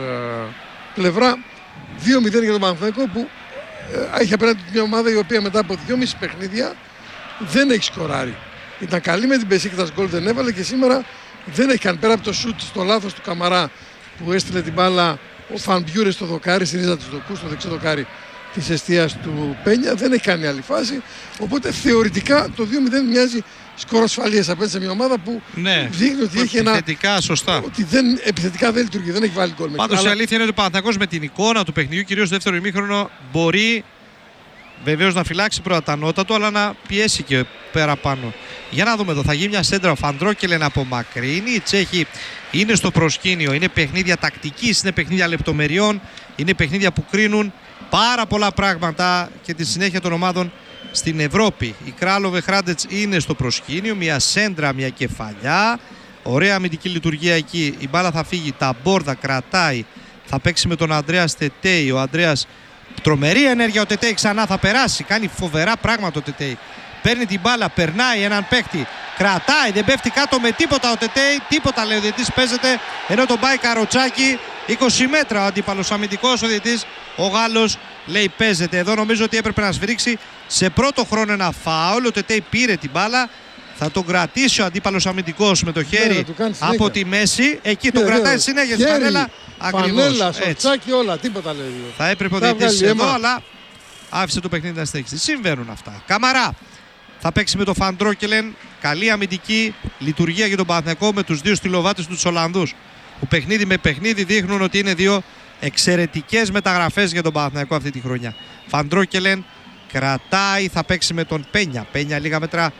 πλευρά. 2-0 για τον Παναθηναϊκό που έχει απέναντι μια ομάδα η οποία μετά από 2,5 παιχνίδια δεν έχει σκοράρει. Ήταν καλή με την Μπεσίκτας, γκολ δεν έβαλε και σήμερα δεν έχει κάνει, πέρα από το σουτ στο λάθος του Καμαρά που έστειλε την μπάλα ο Φανμπιούρε στο δοκάρι, στη ρίζα του δοκού, στο δεξί δοκάρι της εστίας του Πένια, δεν έχει κάνει άλλη φάση. Οπότε θεωρητικά το 2-0 μοιάζει σκορ ασφαλείας απέναντι σε μια ομάδα που δείχνει ότι έχει επιθετικά, σωστά. Ότι επιθετικά δεν λειτουργεί, δεν έχει βάλει γκολ. Πάντως η αλήθεια είναι ότι ο Παναθηναϊκός με την εικόνα του παιχνιδιού, κυρίως στο δεύτερο ημίχρονο, μπορεί βεβαίως να φυλάξει πρώτα τα νότα του, αλλά να πιέσει και πέρα πάνω. Για να δούμε εδώ, θα γίνει μια σέντρα ο Φαντρόκελεν από μακρύνη. Οι Τσέχοι είναι στο προσκήνιο, είναι παιχνίδια τακτικής, είναι παιχνίδια λεπτομεριών, είναι παιχνίδια που κρίνουν πάρα πολλά πράγματα και τη συνέχεια των ομάδων στην Ευρώπη. Η Κράλοβε Χράντετς είναι στο προσκήνιο, μια σέντρα, μια κεφαλιά. Ωραία αμυντική λειτουργία εκεί. Η μπάλα θα φύγει, τα μπόρδα κρατάει. Θα παίξει με τον Αντρέα Τετέι. Ο Αντρέας, τρομερή ενέργεια. Ο Τετέι ξανά θα περάσει. Κάνει φοβερά πράγματα ο Τετέι. Παίρνει την μπάλα, περνάει έναν παίκτη. Κρατάει, δεν πέφτει κάτω με τίποτα ο Τετέι. Τίποτα λέει ο διαιτητής, παίζεται. Ενώ τον πάει Καροτσάκι. 20 μέτρα ο αντίπαλος αμυντικός. Ο διαιτητής, ο Γάλλος, λέει παίζεται. Εδώ νομίζω ότι έπρεπε να σφυρίξει σε πρώτο χρόνο ένα φάουλ. Ο Τετέι πήρε την μπάλα. Θα τον κρατήσει ο αντίπαλος αμυντικός με το χέρι από τη μέση. Εκεί τον κρατάει συνέχεια. Στη φανέλα. Φανέλα, σορτσάκι, όλα. Τίποτα λέει. Θα έπρεπε ο διαιτητής εδώ, αλλά άφησε το παιχνίδι να στέξει. Συμβαίνουν αυτά. Καμαρά θα παίξει με τον Φαντρόκελεν. Καλή αμυντική λειτουργία για τον Παναθηναϊκό με τους δύο στυλοβάτες του Ολλανδούς. Που παιχνίδι με παιχνίδι δείχνουν ότι είναι δύο εξαιρετικές μεταγραφές για τον Παναθηναϊκό αυτή τη χρονιά. Φαντρόκελεν κρατάει, θα παίξει με τον Πένια. Πένια λίγα μέτρα,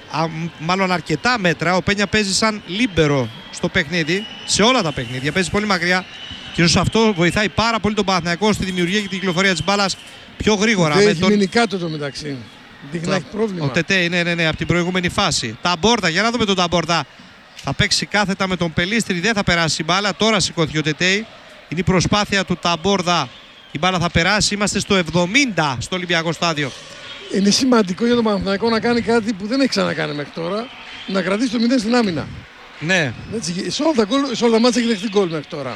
μάλλον αρκετά μέτρα. Ο Πένια παίζει σαν λίμπερο στο παιχνίδι, σε όλα τα παιχνίδια. Παίζει πολύ μακριά και ίσως αυτό βοηθάει πάρα πολύ τον Παναθηναϊκό στη δημιουργία και την κυκλοφορία της μπάλας πιο γρήγορα. Δεν έχει μείνει κάτω το μεταξύ. Δείχνει να έχει πρόβλημα. Ο Τετέι, ναι, από την προηγούμενη φάση. Ταμπόρδα, για να δούμε τον Ταμπόρδα. Θα παίξει κάθετα με τον Πελίστρι, δεν θα περάσει η μπάλα. Τώρα σηκώθηκε ο Τετέι. Είναι η προσπάθεια του Ταμπόρδα. Η μπάλα θα περάσει. Είμαστε στο 70 στο Ολυμπιακό στάδιο. Είναι σημαντικό για τον Παναθηναϊκό να κάνει κάτι που δεν έχει ξανακάνει μέχρι τώρα. Να κρατήσει το 0 στην άμυνα. Ναι. Έτσι, σε όλα τα μάτσα έχει δεχτεί γκολ μέχρι τώρα.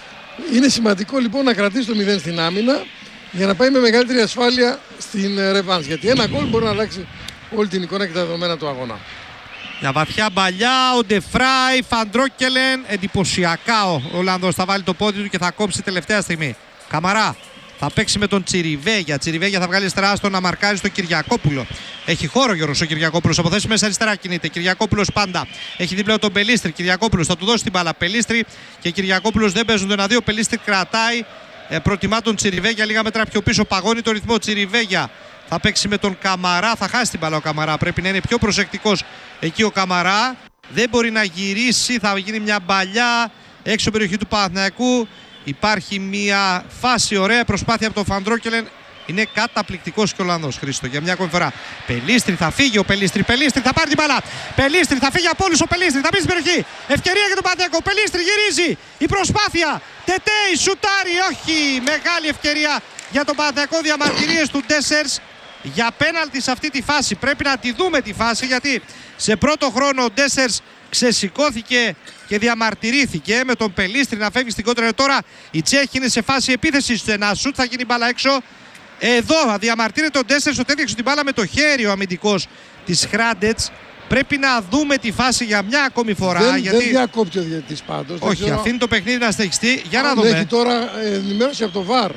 Είναι σημαντικό λοιπόν να κρατήσει το 0 στην άμυνα για να πάει με μεγαλύτερη ασφάλεια στην ρεβάνς. Γιατί ένα γκολ μπορεί να αλλάξει όλη την εικόνα και τα δεδομένα του αγώνα. Μια βαθιά μπαλιά, ο Ντεφράι, Φαντρόκελεν. Εντυπωσιακά ο Ολλανδός θα βάλει το πόδι του και θα κόψει τελευταία στιγμή. Καμαρά θα παίξει με τον Τσιριβέγια. Τσιριβέγια θα βγάλει στράστο να μαρκάρει στον Κυριακόπουλο. Έχει χώρο Γιώργος ο Κυριακόπουλος. Από θέση μέσα αριστερά κινείται. Κυριακόπουλος πάντα. Έχει δίπλα τον Πελίστρι. Κυριακόπουλος θα του δώσει την μπάλα. Πελίστρι και Κυριακόπουλος δεν παίζουν το 1-2. Πελίστρι κρατάει. Προτιμά τον Τσιριβέγια λίγα μέτρα πιο πίσω. Παγώνει το ρυθμό. Τσιριβέγια θα παίξει με τον Καμαρά. Θα χάσει την μπάλα ο Καμαρά. Πρέπει να είναι πιο προσεκτικός εκεί ο Καμαρά. Δεν μπορεί να γυρίσει. Θα γίνει μια μπαλιά έξω περιοχή του Παναθηναϊκού. Υπάρχει μια φάση, ωραία προσπάθεια από τον Φαντρόκελεν. Είναι καταπληκτικός και ο Ολλανδός, Χρήστο, για μια ακόμη φορά. Πελίστρη, θα φύγει ο Πελίστρη. Πελίστρη θα πάρει την μπάλα. Πελίστρη θα φύγει από όλους ο Πελίστρη. Θα μπει στην περιοχή. Ευκαιρία για τον Παναθηναϊκό. Πελίστρη γυρίζει. Η προσπάθεια. Τετέι, σουτάρι. Όχι. Μεγάλη ευκαιρία για τον Παναθηναϊκό. Διαμαρτυρίες του Ντέσσερς για πέναλτι σε αυτή τη φάση. Πρέπει να τη δούμε τη φάση, γιατί σε πρώτο χρόνο ο Ντέσσερς ξεσηκώθηκε και διαμαρτυρήθηκε με τον Πελίστρη να φεύγει στην κόντρα. Τώρα η Τσέχη είναι σε φάση επίθεσης. Ένα σουτ θα γίνει μπάλα έξω. Εδώ διαμαρτύρεται ο Ντέσσερς ότι έδιωξε την μπάλα με το χέρι ο αμυντικός της Hrádec. Πρέπει να δούμε τη φάση για μια ακόμη φορά. Δεν διακόπτει ο διαιτητής πάντως. Όχι, αφήνει το παιχνίδι να συνεχιστεί. Για να δούμε. Έχει τώρα ενημέρωση από το VAR.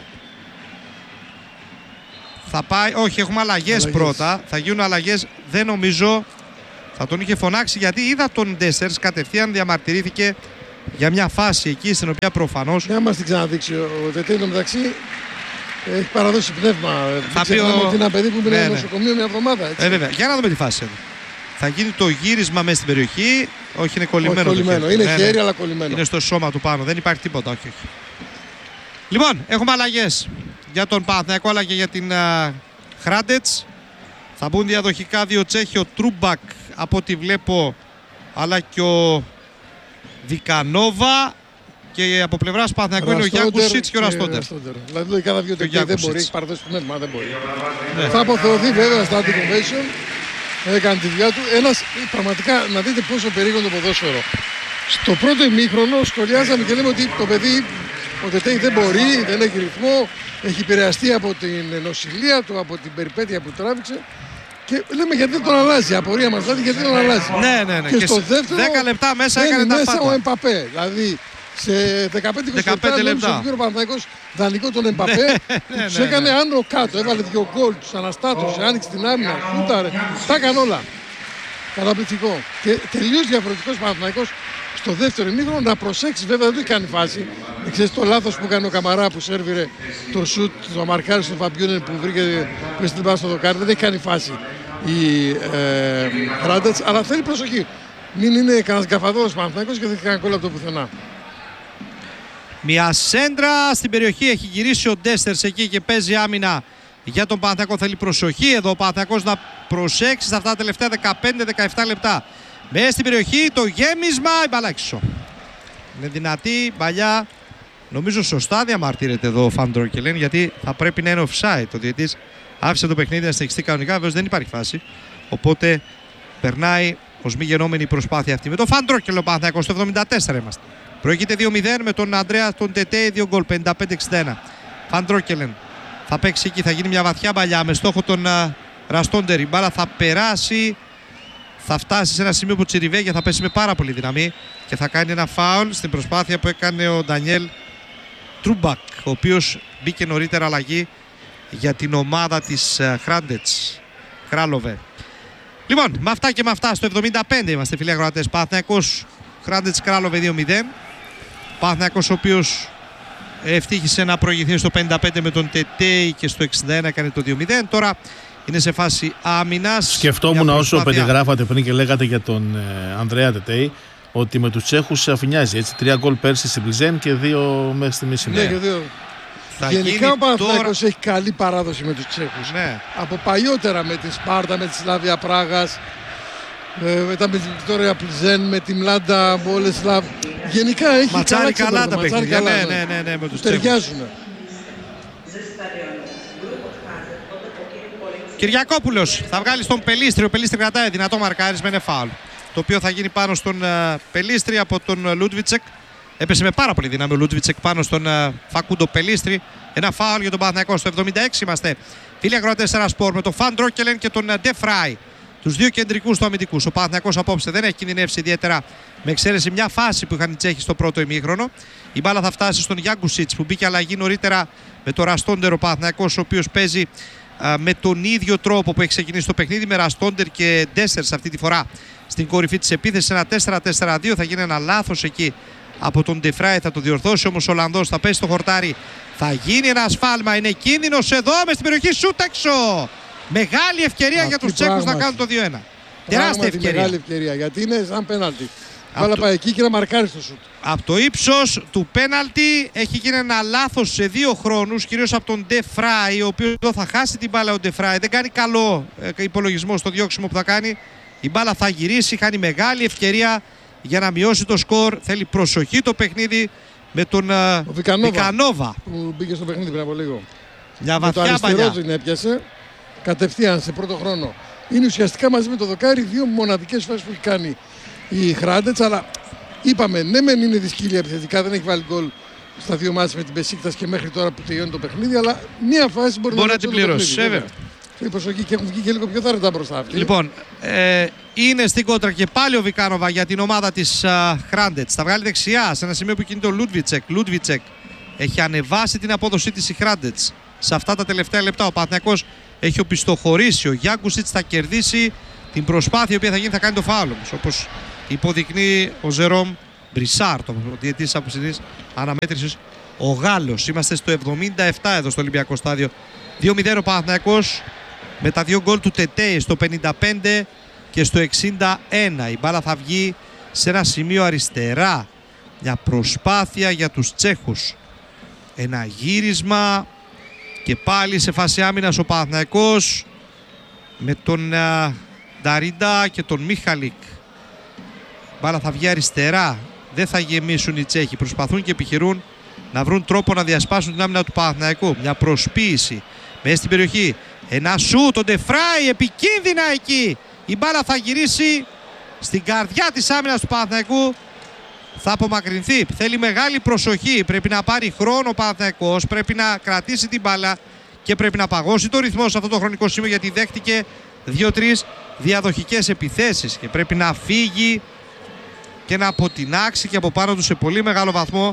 Θα πάει, όχι, έχουμε αλλαγές πρώτα. Θα γίνουν αλλαγές, δεν νομίζω. Θα τον είχε φωνάξει, γιατί είδα τον Ντέσσερς κατευθείαν διαμαρτυρήθηκε για μια φάση εκεί στην οποία προφανώς. Να μας την ξαναδείξει ο Τετέι. Μεταξύ έχει παραδώσει πνεύμα. Θα πει ότι είναι ένα παιδί που μείνει στο νοσοκομείο μια εβδομάδα. Βέβαια. Για να δούμε τη φάση εδώ. Θα γίνει το γύρισμα μέσα στην περιοχή. Όχι, είναι κολλημένο. Είναι χέρι, αλλά κολλημένο. Είναι στο σώμα του πάνω. Δεν υπάρχει τίποτα. Όχι. Λοιπόν, έχουμε αλλαγές για τον Παναθηναϊκό αλλά και για την Hrádec. Θα μπουν διαδοχικά δύο Τσέχοι, ο Τρούμπακ από ό,τι βλέπω, αλλά και ο Δικανόβα, και από πλευράς Παναθηναϊκού είναι ο Γιάνκουσιτς και ο Ραστόντερ. Δηλαδή το cada δύο τέτοια δεν μπορεί, έχει παραδώσει πνεύμα, δεν μπορεί. Θα αποθεωθεί βέβαια στα anti-convention, έκανε τη δουλειά του. Πραγματικά να δείτε πόσο περίγοντο το ποδόσφαιρο. Στο πρώτο ημίχρονο σχολιάζαμε και λέμε ότι το παιδί, ο Τετέι δεν μπορεί, δεν έχει ρυθμό, έχει επηρεαστεί από την νοσηλεία του, από την περιπέτεια που τράβηξε. Και λέμε γιατί δεν τον αλλάζει. Η απορία μας δηλαδή γιατί τον αλλάζει. Ναι. Και στο δεύτερο 10 λεπτά μέσα έκανε τα πάντα. ο Εμπαπέ. Δηλαδή σε 15-20 λεπτά ο Παναθηναϊκός δανεικό τον Εμπαπέ. Τους έκανε άνω κάτω. Έβαλε 2 γκολ, τους αναστάτωσε, άνοιξε την άμυνα, σούταρε. Τα έκανε όλα. Καταπληκτικό. Και τελείως διαφορετικός Παναθηναϊκός στο δεύτερο ημίχρονο. Να προσέξεις, βέβαια δεν του έχει κάνει φάση. Ξέρεις το λάθος που έκανε ο Καμαρά που σέρβιρε το σουτ, το μαρκάρι στον Φαμπιούνεν που βρήκε στην μπάλα στο δοκάρι. Δεν έχει κάνει φάση η Hrádec, αλλά θέλει προσοχή. Μην είναι κανένας γκαφαδόρος Παναθηναϊκός και δεν έχει κάνει κόλλα από το πουθενά. Μια σέντρα στην περιοχή, έχει γυρίσει ο Ντέσσερς εκεί και παίζει άμυνα για τον Παναθηναϊκό. Θέλει προσοχή εδώ ο Παναθηναϊκός να προσέξει σε αυτά τα τελευταία 15-17 λεπτά. Μέσα στην περιοχή το γέμισμα, η μπάλα έξω. Είναι δυνατή παλιά. Νομίζω σωστά διαμαρτύρεται εδώ ο Φαντρόκελεν, γιατί θα πρέπει να είναι offside. Ο διαιτητής άφησε το παιχνίδι να συνεχιστεί κανονικά. Βέβαια δεν υπάρχει φάση. Οπότε περνάει ως μη γενόμενη η προσπάθεια αυτή. Με τον Φαντρόκελεν ο Παναθηναϊκός στο 74 είμαστε. Προηγείται 2-0 με τον Ανδρέα τον Τετέι, 2 γκολ, 55-61. Φαντρόκελεν θα παίξει εκεί, θα γίνει μια βαθιά παλιά με στόχο τον Ραστόντερ. Η μπάλα θα περάσει. Θα φτάσει σε ένα σημείο που Τσιριβέγια θα πέσει με πάρα πολύ δύναμη και θα κάνει ένα φάουλ στην προσπάθεια που έκανε ο Ντανιέλ Τρούμπακ, ο οποίος μπήκε νωρίτερα αλλαγή για την ομάδα της Hrádec, Králové. Λοιπόν, με αυτά και με αυτά στο 75 είμαστε, φίλοι ακροατές. Παναθηναϊκός Hrádec Králové 2-0. Παναθηναϊκός ο οποίος ευτύχησε να προηγηθεί στο 55 με τον Τετέι και στο 61 έκανε το 2-0. Τώρα είναι σε φάση άμυνας. Σκεφτόμουν όσο περιγράφατε πριν και λέγατε για τον Ανδρέα Τετέι ότι με τους Τσέχους αφηνιάζει. Έτσι, 3 γκολ πέρσι στην Πλιζέν και 2 μέχρι στιγμή σήμερα. Ναι, και 2. Γενικά ο Παναθηναϊκός έχει καλή παράδοση με τους Τσέχους. Ναι. Από παλιότερα με τη Σπάρτα, με τη Σλάβια Πράγας, μετά με την Βικτόρια Πλιζέν, με τη Μλάντα Μπόλεσλαβ. Γενικά έχει ματσάρι καλά τα παιχνίδια. Ναι, με τους ταιριάζουν. Κυριακόπουλος θα βγάλει στον Πελίστρη. Ο Πελίστρη κρατάει δυνατό μαρκάρισμα, είναι φάουλ. Το οποίο θα γίνει πάνω στον Πελίστρη από τον Λούντβιτσεκ. Έπεσε με πάρα πολύ δύναμη ο Λούντβιτσεκ πάνω στον Φακούντο Πελίστρη. Ένα φάουλ για τον Παναθηναϊκό. Στο 76 είμαστε. Φίλοι ακροατές, ένα σπορ με τον Φαντρόκελεν και τον Ντε Φράι. Τους δύο κεντρικούς του αμυντικούς. Ο Παναθηναϊκός απόψε δεν έχει κινδυνεύσει ιδιαίτερα, με εξαίρεση μια φάση που είχαν οι Τσέχοι στο πρώτο ημίχρονο. Η μπάλα θα φτάσει στον Γιάνκουσιτς που μπήκε αλλαγή νωρίτερα με τον Ραστόντερ. Ο Παναθηναϊκός ο οποίος παίζει με τον ίδιο τρόπο που έχει ξεκινήσει το παιχνίδι, με Ραστόντερ και Ντέσσερς αυτή τη φορά στην κορυφή της επίθεσης. Ένα 4-4-2. Θα γίνει ένα λάθος εκεί από τον Ντε Φράι, θα το διορθώσει όμως ο Ολλανδός. Θα πέσει στο χορτάρι, θα γίνει ένα ασφάλμα. Είναι κίνδυνος εδώ μες στην περιοχή, σούτ έξω. Μεγάλη ευκαιρία για τους Τσέχους να κάνουν το 2-1. Τεράστια ευκαιρία. Μεγάλη ευκαιρία γιατί είναι σαν πέναλτι. Βάλα πάει εκεί και να μαρκάρει το σουτ. Από το ύψος του πέναλτι έχει γίνει ένα λάθος σε 2 χρόνους, κυρίως από τον Ντε Φράι, ο οποίος εδώ θα χάσει την μπάλα. Ο Ντε Φράι δεν κάνει καλό υπολογισμό στο διώξιμο που θα κάνει. Η μπάλα θα γυρίσει, χάνει μεγάλη ευκαιρία για να μειώσει το σκορ. Θέλει προσοχή το παιχνίδι με τον Βικανόβα που μπήκε στο παιχνίδι πριν από λίγο. Μια βαθιά παλιά. Το αριστερό παλιά. την έπιασε κατευθείαν σε πρώτο χρόνο. Είναι ουσιαστικά μαζί με το δοκάρι 2 μοναδικές φάσεις που έχει κάνει η Hrádec, αλλά είπαμε ναι μεν είναι δυσκύλια επιθετικά, δεν έχει βάλει γκολ στα 2 μάτς με την Μπεσίκτας και μέχρι τώρα που τελειώνει το παιχνίδι, αλλά μία φάση μπορεί να την πληρώσει. Θέλει προσοχή και έχουν βγει και λίγο πιο θαρετά μπροστά αυτοί. Λοιπόν, είναι στην κόντρα και πάλι ο Βικάνοβα για την ομάδα της Hrádec. Θα βγάλει δεξιά σε ένα σημείο που κινείται ο Λούντβιτσεκ. Λούντβιτσεκ έχει ανεβάσει την απόδοσή της η Hrádec. Σε αυτά τα τελευταία λεπτά ο Παναθηναϊκός έχει οπισθοχωρήσει. Ο Γιάνκουσιτς θα κερδίσει την προσπάθεια η οποία θα γίνει, θα κάνει το φάουλ όμως. Όπως υποδεικνύει ο Ζερόμ Μπρισάρ, το διαιτητής απόψινής αναμέτρησης, ο Γάλλος. Είμαστε στο 77 εδώ στο Ολυμπιακό Στάδιο. 2-0 ο Παναθηναϊκός με τα 2 γκολ του Τετέι στο 55 και στο 61. Η μπάλα θα βγει σε ένα σημείο αριστερά. Μια προσπάθεια για τους Τσέχους. Ένα γύρισμα και πάλι σε φάση άμυνας ο Παναθηναϊκός με τον Νταρίντα και τον Μίχαλικ. Η μπάλα θα βγει αριστερά. Δεν θα γεμίσουν οι Τσέχοι. Προσπαθούν και επιχειρούν να βρουν τρόπο να διασπάσουν την άμυνα του Παναθηναϊκού. Μια προσποίηση μέσα στην περιοχή. Ένα σουτ, ο Ντε Φράι, επικίνδυνα εκεί. Η μπάλα θα γυρίσει στην καρδιά της άμυνας του Παναθηναϊκού. Θα απομακρυνθεί. Θέλει μεγάλη προσοχή. Πρέπει να πάρει χρόνο ο Παναθηναϊκός. Πρέπει να κρατήσει την μπάλα και πρέπει να παγώσει το ρυθμό σε αυτό το χρονικό σημείο, γιατί δέχτηκε 2-3 διαδοχικές επιθέσεις και πρέπει να φύγει και να αποτινάξει και από πάνω του σε πολύ μεγάλο βαθμό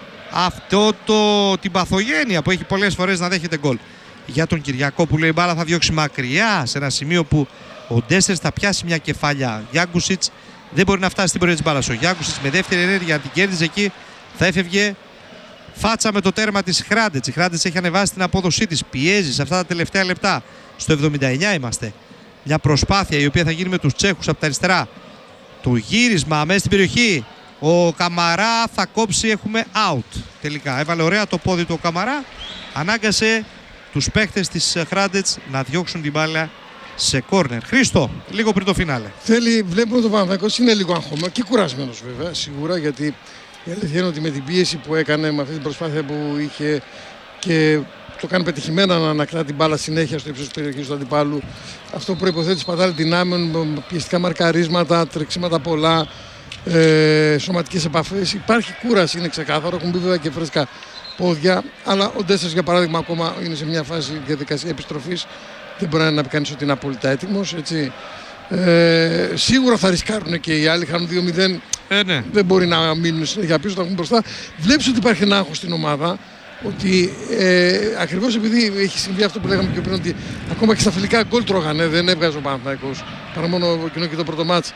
την παθογένεια που έχει πολλές φορές να δέχεται γκολ. Για τον Κυριακόπουλο η μπάλα θα διώξει μακριά σε ένα σημείο που ο Ντέσσερς θα πιάσει μια κεφαλιά. Γιάνκουσιτς δεν μπορεί να φτάσει στην πορεία της μπάλας. Ο Γιάνκουσιτς με δεύτερη ενέργεια, αν την κέρδιζε εκεί, θα έφευγε φάτσα με το τέρμα της Hrádec. Η Hrádec έχει ανεβάσει την απόδοσή της, πιέζει σε αυτά τα τελευταία λεπτά. Στο 79 είμαστε. Μια προσπάθεια η οποία θα γίνει με τους Τσέχους από τα αριστερά. Το γύρισμα μέσα στην περιοχή. Ο Καμαρά θα κόψει, έχουμε out. Τελικά έβαλε ωραία το πόδι του ο Καμαρά. Ανάγκασε τους παίχτες της Hrádec να διώξουν την μπάλα σε κόρνερ. Χρήστο, λίγο πριν το φινάλε. Βλέπουμε τον Παναθηναϊκός είναι λίγο αγχωμένο και κουρασμένος βέβαια, σίγουρα, γιατί η αλήθεια είναι ότι με την πίεση που έκανε, με αυτή την προσπάθεια που είχε και το κάνει πετυχημένα να ανακτά την μπάλα συνέχεια στο ύψος της περιοχής του αντιπάλου, αυτό προϋποθέτει σπατάλη δυνάμεων, πιεστικά μαρκαρίσματα, τρεξίματα πολλά, σωματικές επαφές. Υπάρχει κούραση, είναι ξεκάθαρο, έχουν μπει βέβαια και φρέσκα πόδια, αλλά ο Ντέσσερς για παράδειγμα ακόμα είναι σε μια φάση διαδικασία επιστροφής. Δεν μπορεί να πει κανείς ότι είναι απόλυτα έτοιμος, έτσι. Σίγουρα θα ρισκάρουν και οι άλλοι, χάνουν 2-0. Ναι. Δεν μπορεί να μείνουν συνέχεια πίσω, θα βγουν μπροστά. Βλέπεις ότι υπάρχει ένα άγχος στην ομάδα. Ότι ακριβώς επειδή έχει συμβεί αυτό που λέγαμε και πριν, ότι ακόμα και στα φιλικά γκολ τρώγανε, δεν έβγαζε ο Παναθηναϊκός. Παρά μόνο εκείνο και το πρώτο μάτς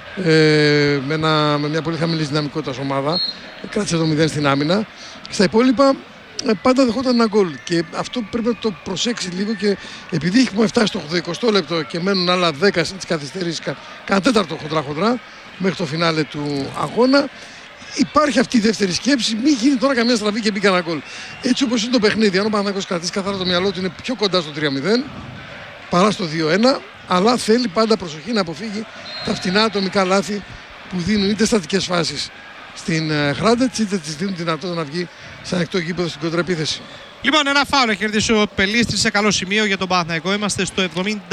με μια πολύ χαμηλή δυναμικότητα ομάδα. Κράτησε το 0 στην άμυνα. Στα υπόλοιπα πάντα δεχόταν ένα γκολ και αυτό πρέπει να το προσέξει λίγο, και επειδή έχουμε φτάσει στο 80 λεπτό και μένουν άλλα 10 στις καθυστερήσεις, κάνα τέταρτο χοντρά μέχρι το φινάλε του αγώνα, υπάρχει αυτή η δεύτερη σκέψη, μην γίνει τώρα καμία στραβή και μπει κανένα γκολ. Έτσι όπως είναι το παιχνίδι, αν ο Παναθηναϊκός κρατήσει καθαρά το μυαλό του, είναι πιο κοντά στο 3-0 παρά στο 2-1, αλλά θέλει πάντα προσοχή να αποφύγει τα φτηνά ατομικά λάθη που δίνουν είτε στατικές φάσεις στην Hrádec, είτε της δίνουν δυνατότητα να βγει σε ανοιχτό γήπεδο στην κοντραεπίθεση. Λοιπόν, ένα φάουλ έχει κερδίσει ο Πελίστρης σε καλό σημείο για τον Παναθηναϊκό. Είμαστε στο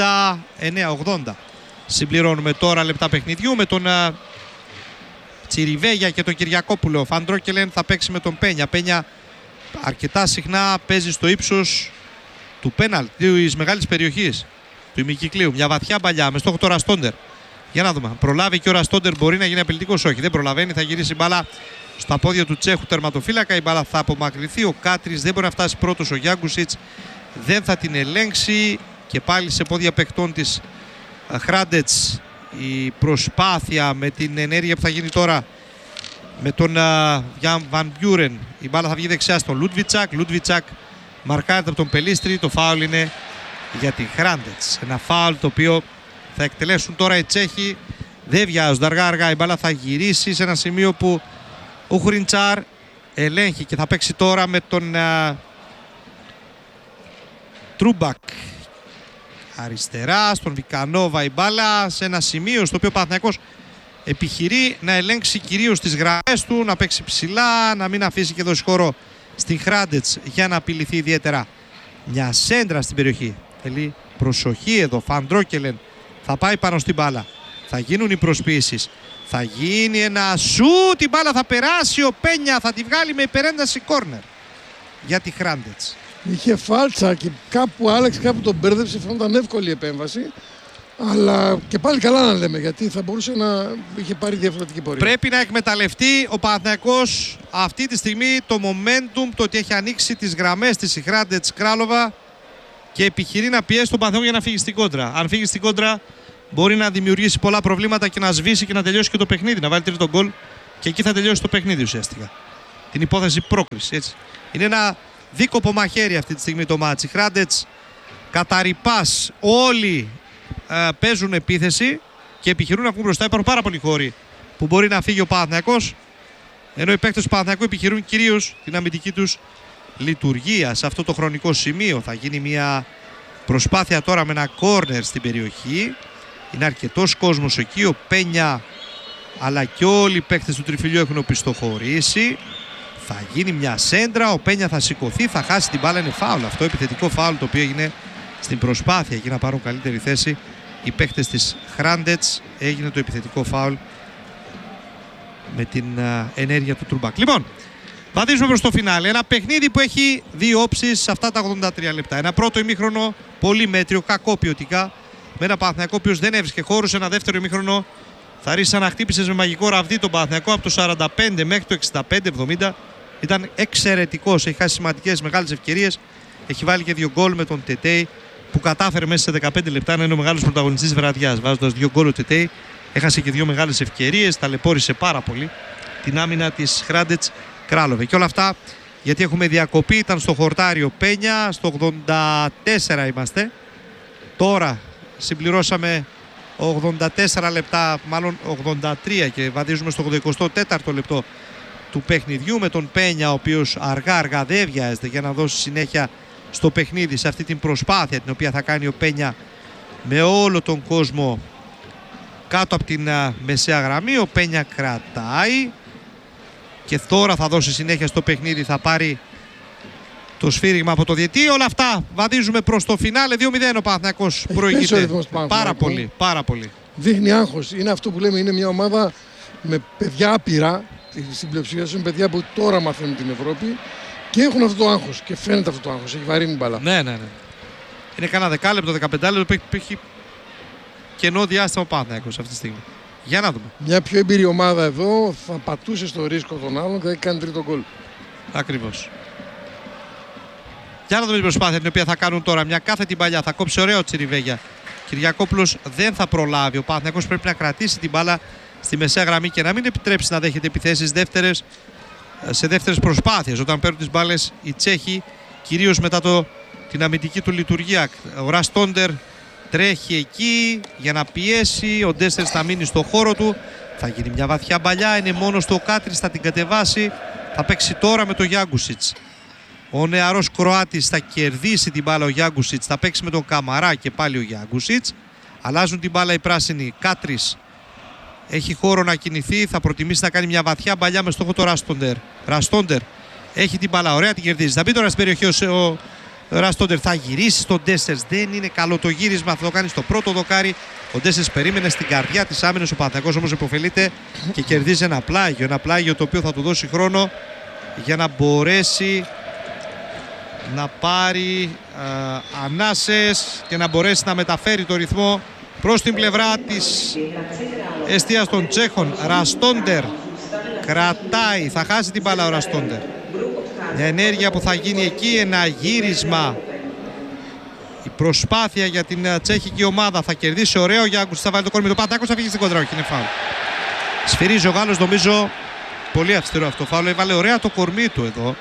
79-80. Συμπληρώνουμε τώρα λεπτά παιχνιδιού με τον Τσιριβέγια και τον Κυριακόπουλο. Φαντρόκελεν θα παίξει με τον Πένια. Πένια αρκετά συχνά παίζει στο ύψος του πέναλ της μεγάλης περιοχής του ημικυκλίου. Μια βαθιά παλιά με στόχο το Ραστόντερ. Για να δούμε. Προλάβει και ο Ραστόντερ, μπορεί να γίνει απειλητικός? Όχι, δεν προλαβαίνει. Θα γυρίσει η μπάλα στα πόδια του Τσέχου τερματοφύλακα. Η μπάλα θα απομακρυνθεί. Ο Κάτρις δεν μπορεί να φτάσει πρώτος. Ο Γιάνκουσιτς δεν θα την ελέγξει. Και πάλι σε πόδια παιχτών της Hrádec η προσπάθεια με την ενέργεια που θα γίνει τώρα με τον Γιάν Βαν Μπιούρεν. Η μπάλα θα βγει δεξιά στον Λούντβιτσακ. Λούντβιτσακ μαρκάρεται από τον Πελίστρη. Το φάουλ είναι για την Hrádec. Ένα φάουλ το οποίο θα εκτελέσουν τώρα οι Τσέχοι Δεν βιάζονται, αργά-αργά η μπάλα θα γυρίσει σε ένα σημείο που ο Χριντσάρ ελέγχει και θα παίξει τώρα με τον Τρούμπακ. Αριστερά στον Βικανόβα η μπάλα σε ένα σημείο στο οποίο ο Παναθηναϊκός επιχειρεί να ελέγξει κυρίως τις γραμμές του, να παίξει ψηλά, να μην αφήσει και δώσει χώρο στην Χράντετς για να απειληθεί ιδιαίτερα. Μια σέντρα στην περιοχή. Θέλει προσοχή εδώ. Φαντρόκελεν θα πάει πάνω στην μπάλα. Θα γίνουν οι προσποιήσεις. Θα γίνει ένα σουτ. Η μπάλα θα περάσει. Ο Πένια θα τη βγάλει με υπερένταση κόρνερ για τη Χράντετς. Είχε φάλτσα και κάπου Άλεξ, κάπου τον μπέρδεψε. Φαίνονταν εύκολη η επέμβαση. Αλλά και πάλι καλά να λέμε, γιατί θα μπορούσε να είχε πάρει διαφορετική πορεία. Πρέπει να εκμεταλλευτεί ο Παναθηναϊκός αυτή τη στιγμή το momentum, το ότι έχει ανοίξει τις γραμμές της η Χράντετς Κράλοβα και επιχειρεί να πιέσει τον Παναθηναϊκό για να φύγει στην κόντρα. Αν φύγει στην κόντρα, μπορεί να δημιουργήσει πολλά προβλήματα και να σβήσει και να τελειώσει και το παιχνίδι. Να βάλει τρίτο γκολ και εκεί θα τελειώσει το παιχνίδι ουσιαστικά. Την υπόθεση πρόκριση. Έτσι. Είναι ένα δίκοπο μαχαίρι αυτή τη στιγμή το μάτσι. Η Χράντετς καταρρυπάς, όλοι παίζουν επίθεση και επιχειρούν να βγουν μπροστά. Υπάρχουν πάρα πολλοί χώροι που μπορεί να φύγει ο Παναθηναϊκός, ενώ οι παίκτες του Παναθηναϊκού επιχειρούν κυρίως την αμυντική τους λειτουργία. Σε αυτό το χρονικό σημείο θα γίνει μια προσπάθεια τώρα με ένα κόρνερ στην περιοχή. Είναι αρκετός κόσμος εκεί. Ο Πένια αλλά και όλοι οι παίκτες του τριφυλιού έχουν οπισθοχωρήσει. Θα γίνει μια σέντρα. Ο Πένια θα σηκωθεί, θα χάσει την μπάλα. Είναι φάουλ αυτό, επιθετικό φάουλ το οποίο έγινε στην προσπάθεια εκεί να πάρουν καλύτερη θέση οι παίκτες της Χράντετς. Έγινε το επιθετικό φάουλ με την ενέργεια του Τρούμπακ. Λοιπόν, βαδίζουμε προς το φινάλε. Ένα παιχνίδι που έχει δύο όψεις σε αυτά τα 83 λεπτά. Ένα πρώτο ημίχρονο πολύ μέτριο, κακό ποιοτικά, με ένα Παναθηναϊκό ο οποίος δεν έβρισκε χώρους. Ένα δεύτερο ημίχρονο θα ρίξει σαν να χτύπησες με μαγικό ραβδί τον Παναθηναϊκό από το 45 μέχρι το 65-70. Ήταν εξαιρετικός, έχει χάσει σημαντικές μεγάλες ευκαιρίες. Έχει βάλει και 2 γκολ με τον Τετέι που κατάφερε μέσα σε 15 λεπτά να είναι ο μεγάλος πρωταγωνιστής βραδιάς. Βάζοντας 2 γκολ ο Τετέι, έχασε και 2 μεγάλες ευκαιρίες, ταλαιπώρησε πάρα πολύ την άμυνα της Χράντετς Κράλοβε. Και όλα αυτά γιατί έχουμε διακοπή. Ήταν στο χορτάριο Πένια, στο 84 είμαστε. Τώρα συμπληρώσαμε 84 λεπτά, μάλλον 83 και βαδίζουμε στο 84ο λεπτό του παιχνιδιού με τον Πένια, ο οποίος αργά δεν βιάζεται για να δώσει συνέχεια στο παιχνίδι, σε αυτή την προσπάθεια την οποία θα κάνει ο Πένια με όλο τον κόσμο κάτω από την μεσαία γραμμή. Ο Πένια κρατάει και τώρα θα δώσει συνέχεια στο παιχνίδι, θα πάρει το σφύριγμα από το διετή. Όλα αυτά βαδίζουμε προς το φινάλε. 2-0 ο Παναθηναϊκός προηγείται. Πάρα πολύ. Δείχνει άγχος. Είναι αυτό που λέμε, είναι μια ομάδα με παιδιά άπειρα. Στην πλειοψηφία είναι παιδιά που τώρα μαθαίνουν την Ευρώπη και έχουν αυτό το άγχος. Και φαίνεται αυτό το άγχος. Έχει βαρύνει μπαλά. Ναι. Είναι κανένα 10 λεπτό, 15 λεπτό που έχει κενό διάστημα ο Παναθηναϊκός αυτή τη στιγμή. Για να δούμε. Μια πιο εμπειρή ομάδα εδώ θα πατούσε στο ρίσκο των άλλων και θα έχει κάνει τρίτο γκολ. Ακριβώς. Για να δούμε την προσπάθεια την οποία θα κάνουν τώρα. Μια κάθετη παλιά. Θα κόψει ωραίο Τσιριβέγια. Κυριακόπουλος δεν θα προλάβει. Ο Παναθηναϊκός πρέπει να κρατήσει την μπάλα στη μεσαία γραμμή και να μην επιτρέψει να δέχεται επιθέσεις σε δεύτερες προσπάθειες. Όταν παίρνουν τις μπάλες οι Τσέχοι, κυρίως μετά την αμυντική του λειτουργία. Ο Ραστόντερ τρέχει εκεί για να πιέσει. Ο Ντέστερ θα μείνει στο χώρο του. Θα γίνει μια βαθιά μπαλιά. Είναι μόνος του ο Κάτρης, θα την κατεβάσει. Θα παίξει τώρα με τον Γιάγκουσιτς. Ο νεαρός Κροάτης θα κερδίσει την μπάλα ο Γιάγκουσιτς. Θα παίξει με τον Καμαρά και πάλι ο Γιάγκουσιτς. Αλλάζουν την μπάλα οι πράσινοι. Κάτρης έχει χώρο να κινηθεί. Θα προτιμήσει να κάνει μια βαθιά μπαλιά με στόχο το Ραστόντερ. Ραστόντερ έχει την μπάλα. Ωραία, την κερδίζει. Θα μπει τώρα στην περιοχή ο Ραστόντερ. Θα γυρίσει στον Ντέστερ. Δεν είναι καλό το γύρισμα. Θα το κάνει στο πρώτο δοκάρι. Ο Ντέστερ περίμενε στην καρδιά τη άμυνα. Ο Παναθηναϊκός όμως υποφελείται και κερδίζει ένα πλάγιο. Ένα πλάγιο το οποίο θα του δώσει χρόνο για να μπορέσει να πάρει ανάσες και να μπορέσει να μεταφέρει το ρυθμό προς την πλευρά της εστίας των Τσέχων. Ραστόντερ κρατάει, θα χάσει την μπάλα ο Ραστόντερ. Μια ενέργεια που θα γίνει εκεί, ένα γύρισμα. Η προσπάθεια για την τσέχικη ομάδα θα κερδίσει ωραίο. Γιάγκους θα βάλει το κόρμι του Παναθηναϊκού, θα φύγει στην κόντρα. Όχι, είναι φάουλ. Σφυρίζει ο Γάλλος, νομίζω πολύ αυστηρό αυτό φάουλ. Έβαλε ωραία το κορμί του εδώ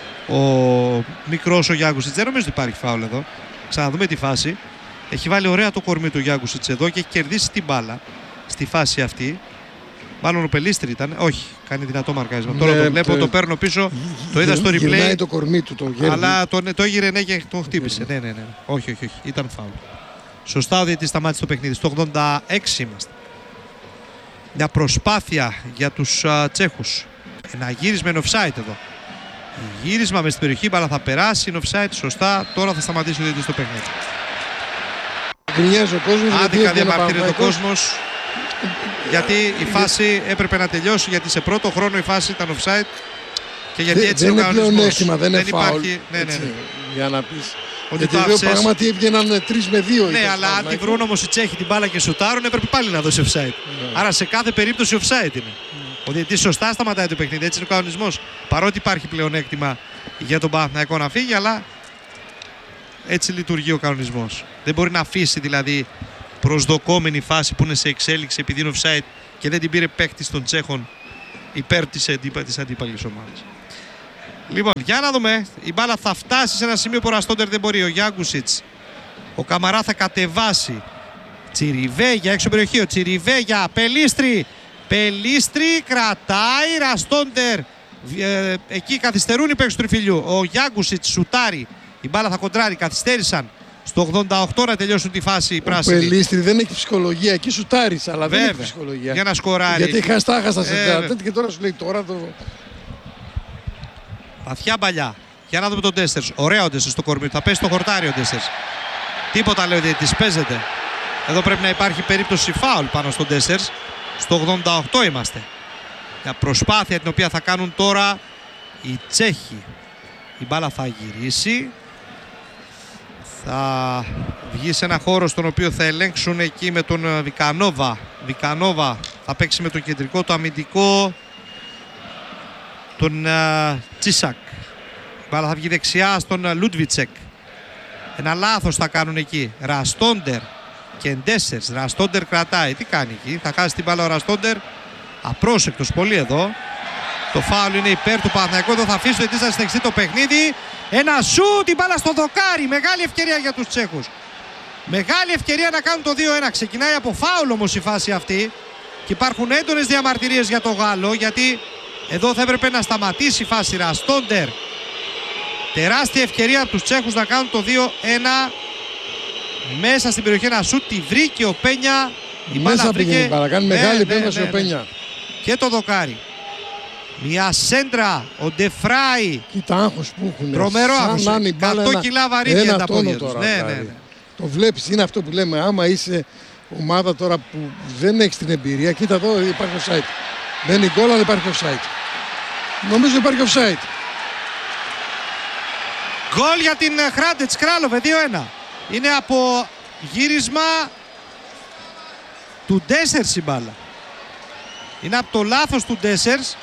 ο μικρός ο Γιάγκουσιτς. Δεν νομίζω ότι υπάρχει φάουλ εδώ. Ξαναδούμε τη φάση. Έχει βάλει ωραία το κορμί του Γιάγκουσιτς εδώ και έχει κερδίσει την μπάλα στη φάση αυτή. Μάλλον ο Πελίστρη ήταν. Όχι, κάνει δυνατό μαρκάρισμα. Τώρα το βλέπω, το παίρνω πίσω. Το είδα στο replay. Γυρνάει το κορμί του, το γέρνει. Αλλά το έγειρε, ναι, και το χτύπησε. Ναι. Όχι. Ήταν φάουλ. Σωστά ο διαιτητής σταμάτησε το παιχνίδι. Στο 86 είμαστε. Μια προσπάθεια για τους Τσέχους. Ένα γύρισμα είναι offside εδώ. Γύρισμα μες στην περιοχή, αλλά θα περάσει. Είναι offside, σωστά. Τώρα θα σταματήσει ο διαιτητής το παιχνίδι. Γκρινιάζει ο κόσμος. Άδικα διαμαρτύρεται ο κόσμος. Γιατί η φάση έπρεπε να τελειώσει. Γιατί σε πρώτο χρόνο η φάση ήταν offside. Και γιατί έτσι δεν ο είναι πλεονέκτημα, δεν είναι φάουλ. Ναι. Για να πεις. Ότι γιατί δύο πράγματι έβγαιναν 3-2. Ναι, αλλά αν τη βρουν όμως οι Τσέχοι την μπάλα και σουτάρουν, έπρεπε πάλι να δώσει offside. Άρα σε κάθε περίπτωση offside είναι. Ο διαιτητής σωστά σταματάει το παιχνίδι. Έτσι είναι ο κανονισμός. Παρότι υπάρχει πλεονέκτημα για τον Παναθηναϊκό να φύγει, αλλά έτσι λειτουργεί ο κανονισμός. Δεν μπορεί να αφήσει δηλαδή προσδοκόμενη φάση που είναι σε εξέλιξη επειδή είναι offside και δεν την πήρε παίκτης των Τσέχων υπέρ της αντίπαλης ομάδας. Λοιπόν, για να δούμε. Η μπάλα θα φτάσει σε ένα σημείο που ο Ραστόντερ δεν μπορεί. Ο Γιάγκουσιτς. Ο Καμαρά θα κατεβάσει. Τσιριβέγια έξω περιοχή. Ο Τσιριβέγια. Πελίστρη κρατάει. Ραστόντερ. Εκεί καθυστερούν οι παίκτες του τριφυλιού. Ο Γιάγκουσιτς σουτάρει. Η μπάλα θα κοντράρει. Καθυστέρησαν. Στο 88 να τελειώσουν τη φάση οι πράσινοι. Ο Πελίστρη δεν έχει ψυχολογία. Εκεί σουτάρεις, αλλά βέβαια, δεν έχει ψυχολογία. Για να σκοράρει. Γιατί χάστα σε τέτοια και τώρα σου λέει τώρα το. Βαθιά παλιά. Για να δούμε τον Ντέστερς. Ωραία ο Ντέστερς στο κορμί. Θα πέσει το χορτάρι ο Ντέστερς. Τίποτα λέει ο διαιτητής. Παίζεται. Εδώ πρέπει να υπάρχει περίπτωση φάουλ πάνω στον Ντέστερς. Στο 88 είμαστε. Μια προσπάθεια την οποία θα κάνουν τώρα οι Τσέχοι. Η μπάλα θα γυρίσει. Θα βγει σε ένα χώρο στον οποίο θα ελέγξουν εκεί με τον Βικανόβα. Βικανόβα θα παίξει με τον κεντρικό, το αμυντικό, τον Τσίσακ. Η μπάλα θα βγει δεξιά στον Λούντβιτσεκ. Ένα λάθος θα κάνουν εκεί. Ραστόντερ και Ντέστερς. Ραστόντερ κρατάει. Τι κάνει εκεί? Θα χάσει την μπάλα ο Ραστόντερ. Απρόσεκτος πολύ εδώ. Το φάουλ είναι υπέρ του Παναθηναϊκού. Εδώ θα αφήσει το αιτής να συνεχιστεί το παιχνίδι. Ένα σουτ, την μπάλα στο δοκάρι. Μεγάλη ευκαιρία για τους Τσέχους. Μεγάλη ευκαιρία να κάνουν το 2-1. Ξεκινάει από φάουλ όμως η φάση αυτή. Και υπάρχουν έντονες διαμαρτυρίες για το Γάλλο. Γιατί εδώ θα έπρεπε να σταματήσει η φάση. Ραστόντερ. Τεράστια ευκαιρία από τους Τσέχους να κάνουν το 2-1. Μέσα στην περιοχή ένα σουτ. Τη βρήκε ο Πένια. Η μέσα πήγαινε η μπάλα. Κάνει μεγάλη επέμβαση ο Πένια. Και το δοκάρι. Μια σέντρα, ο Ντεφράι. Κοίτα άγχος που έχουν. Τρομερό άγχος. 100 κιλά βαρύδια τα πόδια τους. Ναι. Το βλέπεις, είναι αυτό που λέμε. Άμα είσαι ομάδα τώρα που δεν έχεις την εμπειρία, κοίτα εδώ υπάρχει offside. Δεν είναι γκολ, αλλά υπάρχει offside. Νομίζω υπάρχει offside. Γκολ για την Χράντετς Κράλοβε, 2-1. Είναι από γύρισμα του Ντέσερς η μπάλα. Είναι από το λάθος του Ντέσερς.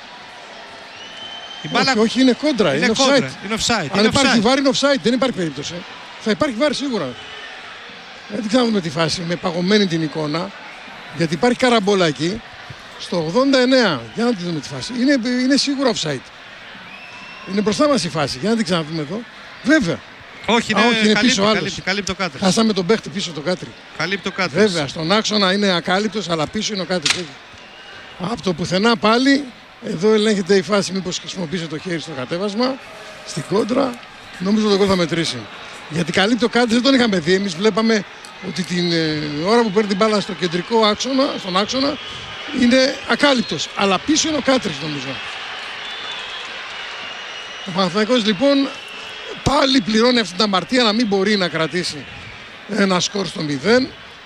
Όχι, είναι κόντρα. Είναι offside. Είναι offside. Αν υπάρχει βάρη, είναι offside. Δεν υπάρχει περίπτωση. Θα υπάρχει βάρη σίγουρα. Δεν ξαναδούμε τη φάση με παγωμένη την εικόνα. Γιατί υπάρχει καραμπόλα εκεί. Στο 89. Για να τη δούμε τη φάση. Είναι σίγουρα offside. Είναι μπροστά μας η φάση. Για να την ξαναδούμε εδώ. Βέβαια. Όχι, είναι πίσω άλλο. Καλύπτει το κάτρι. Χάσαμε τον παίχτη πίσω το κάτρι. Καλύπτει το κάτρι. Βέβαια, στον άξονα είναι ακάλυπτος, αλλά πίσω είναι ο κάτρι. Από το πουθενά πάλι. Εδώ ελέγχεται η φάση, μήπως χρησιμοποιήσει το χέρι στο κατέβασμα, στην κόντρα. Νομίζω ότι το γκολ θα μετρήσει. Γιατί καλύπτει ο Κάτρις, δεν τον είχαμε δει. Εμείς βλέπαμε ότι την ώρα που παίρνει την μπάλα στο κεντρικό άξονα, στον άξονα, είναι ακάλυπτος. Αλλά πίσω είναι ο Κάτρις, νομίζω. Ο Παναθηναϊκός λοιπόν πάλι πληρώνει αυτή την αμαρτία να μην μπορεί να κρατήσει ένα σκορ στο 0.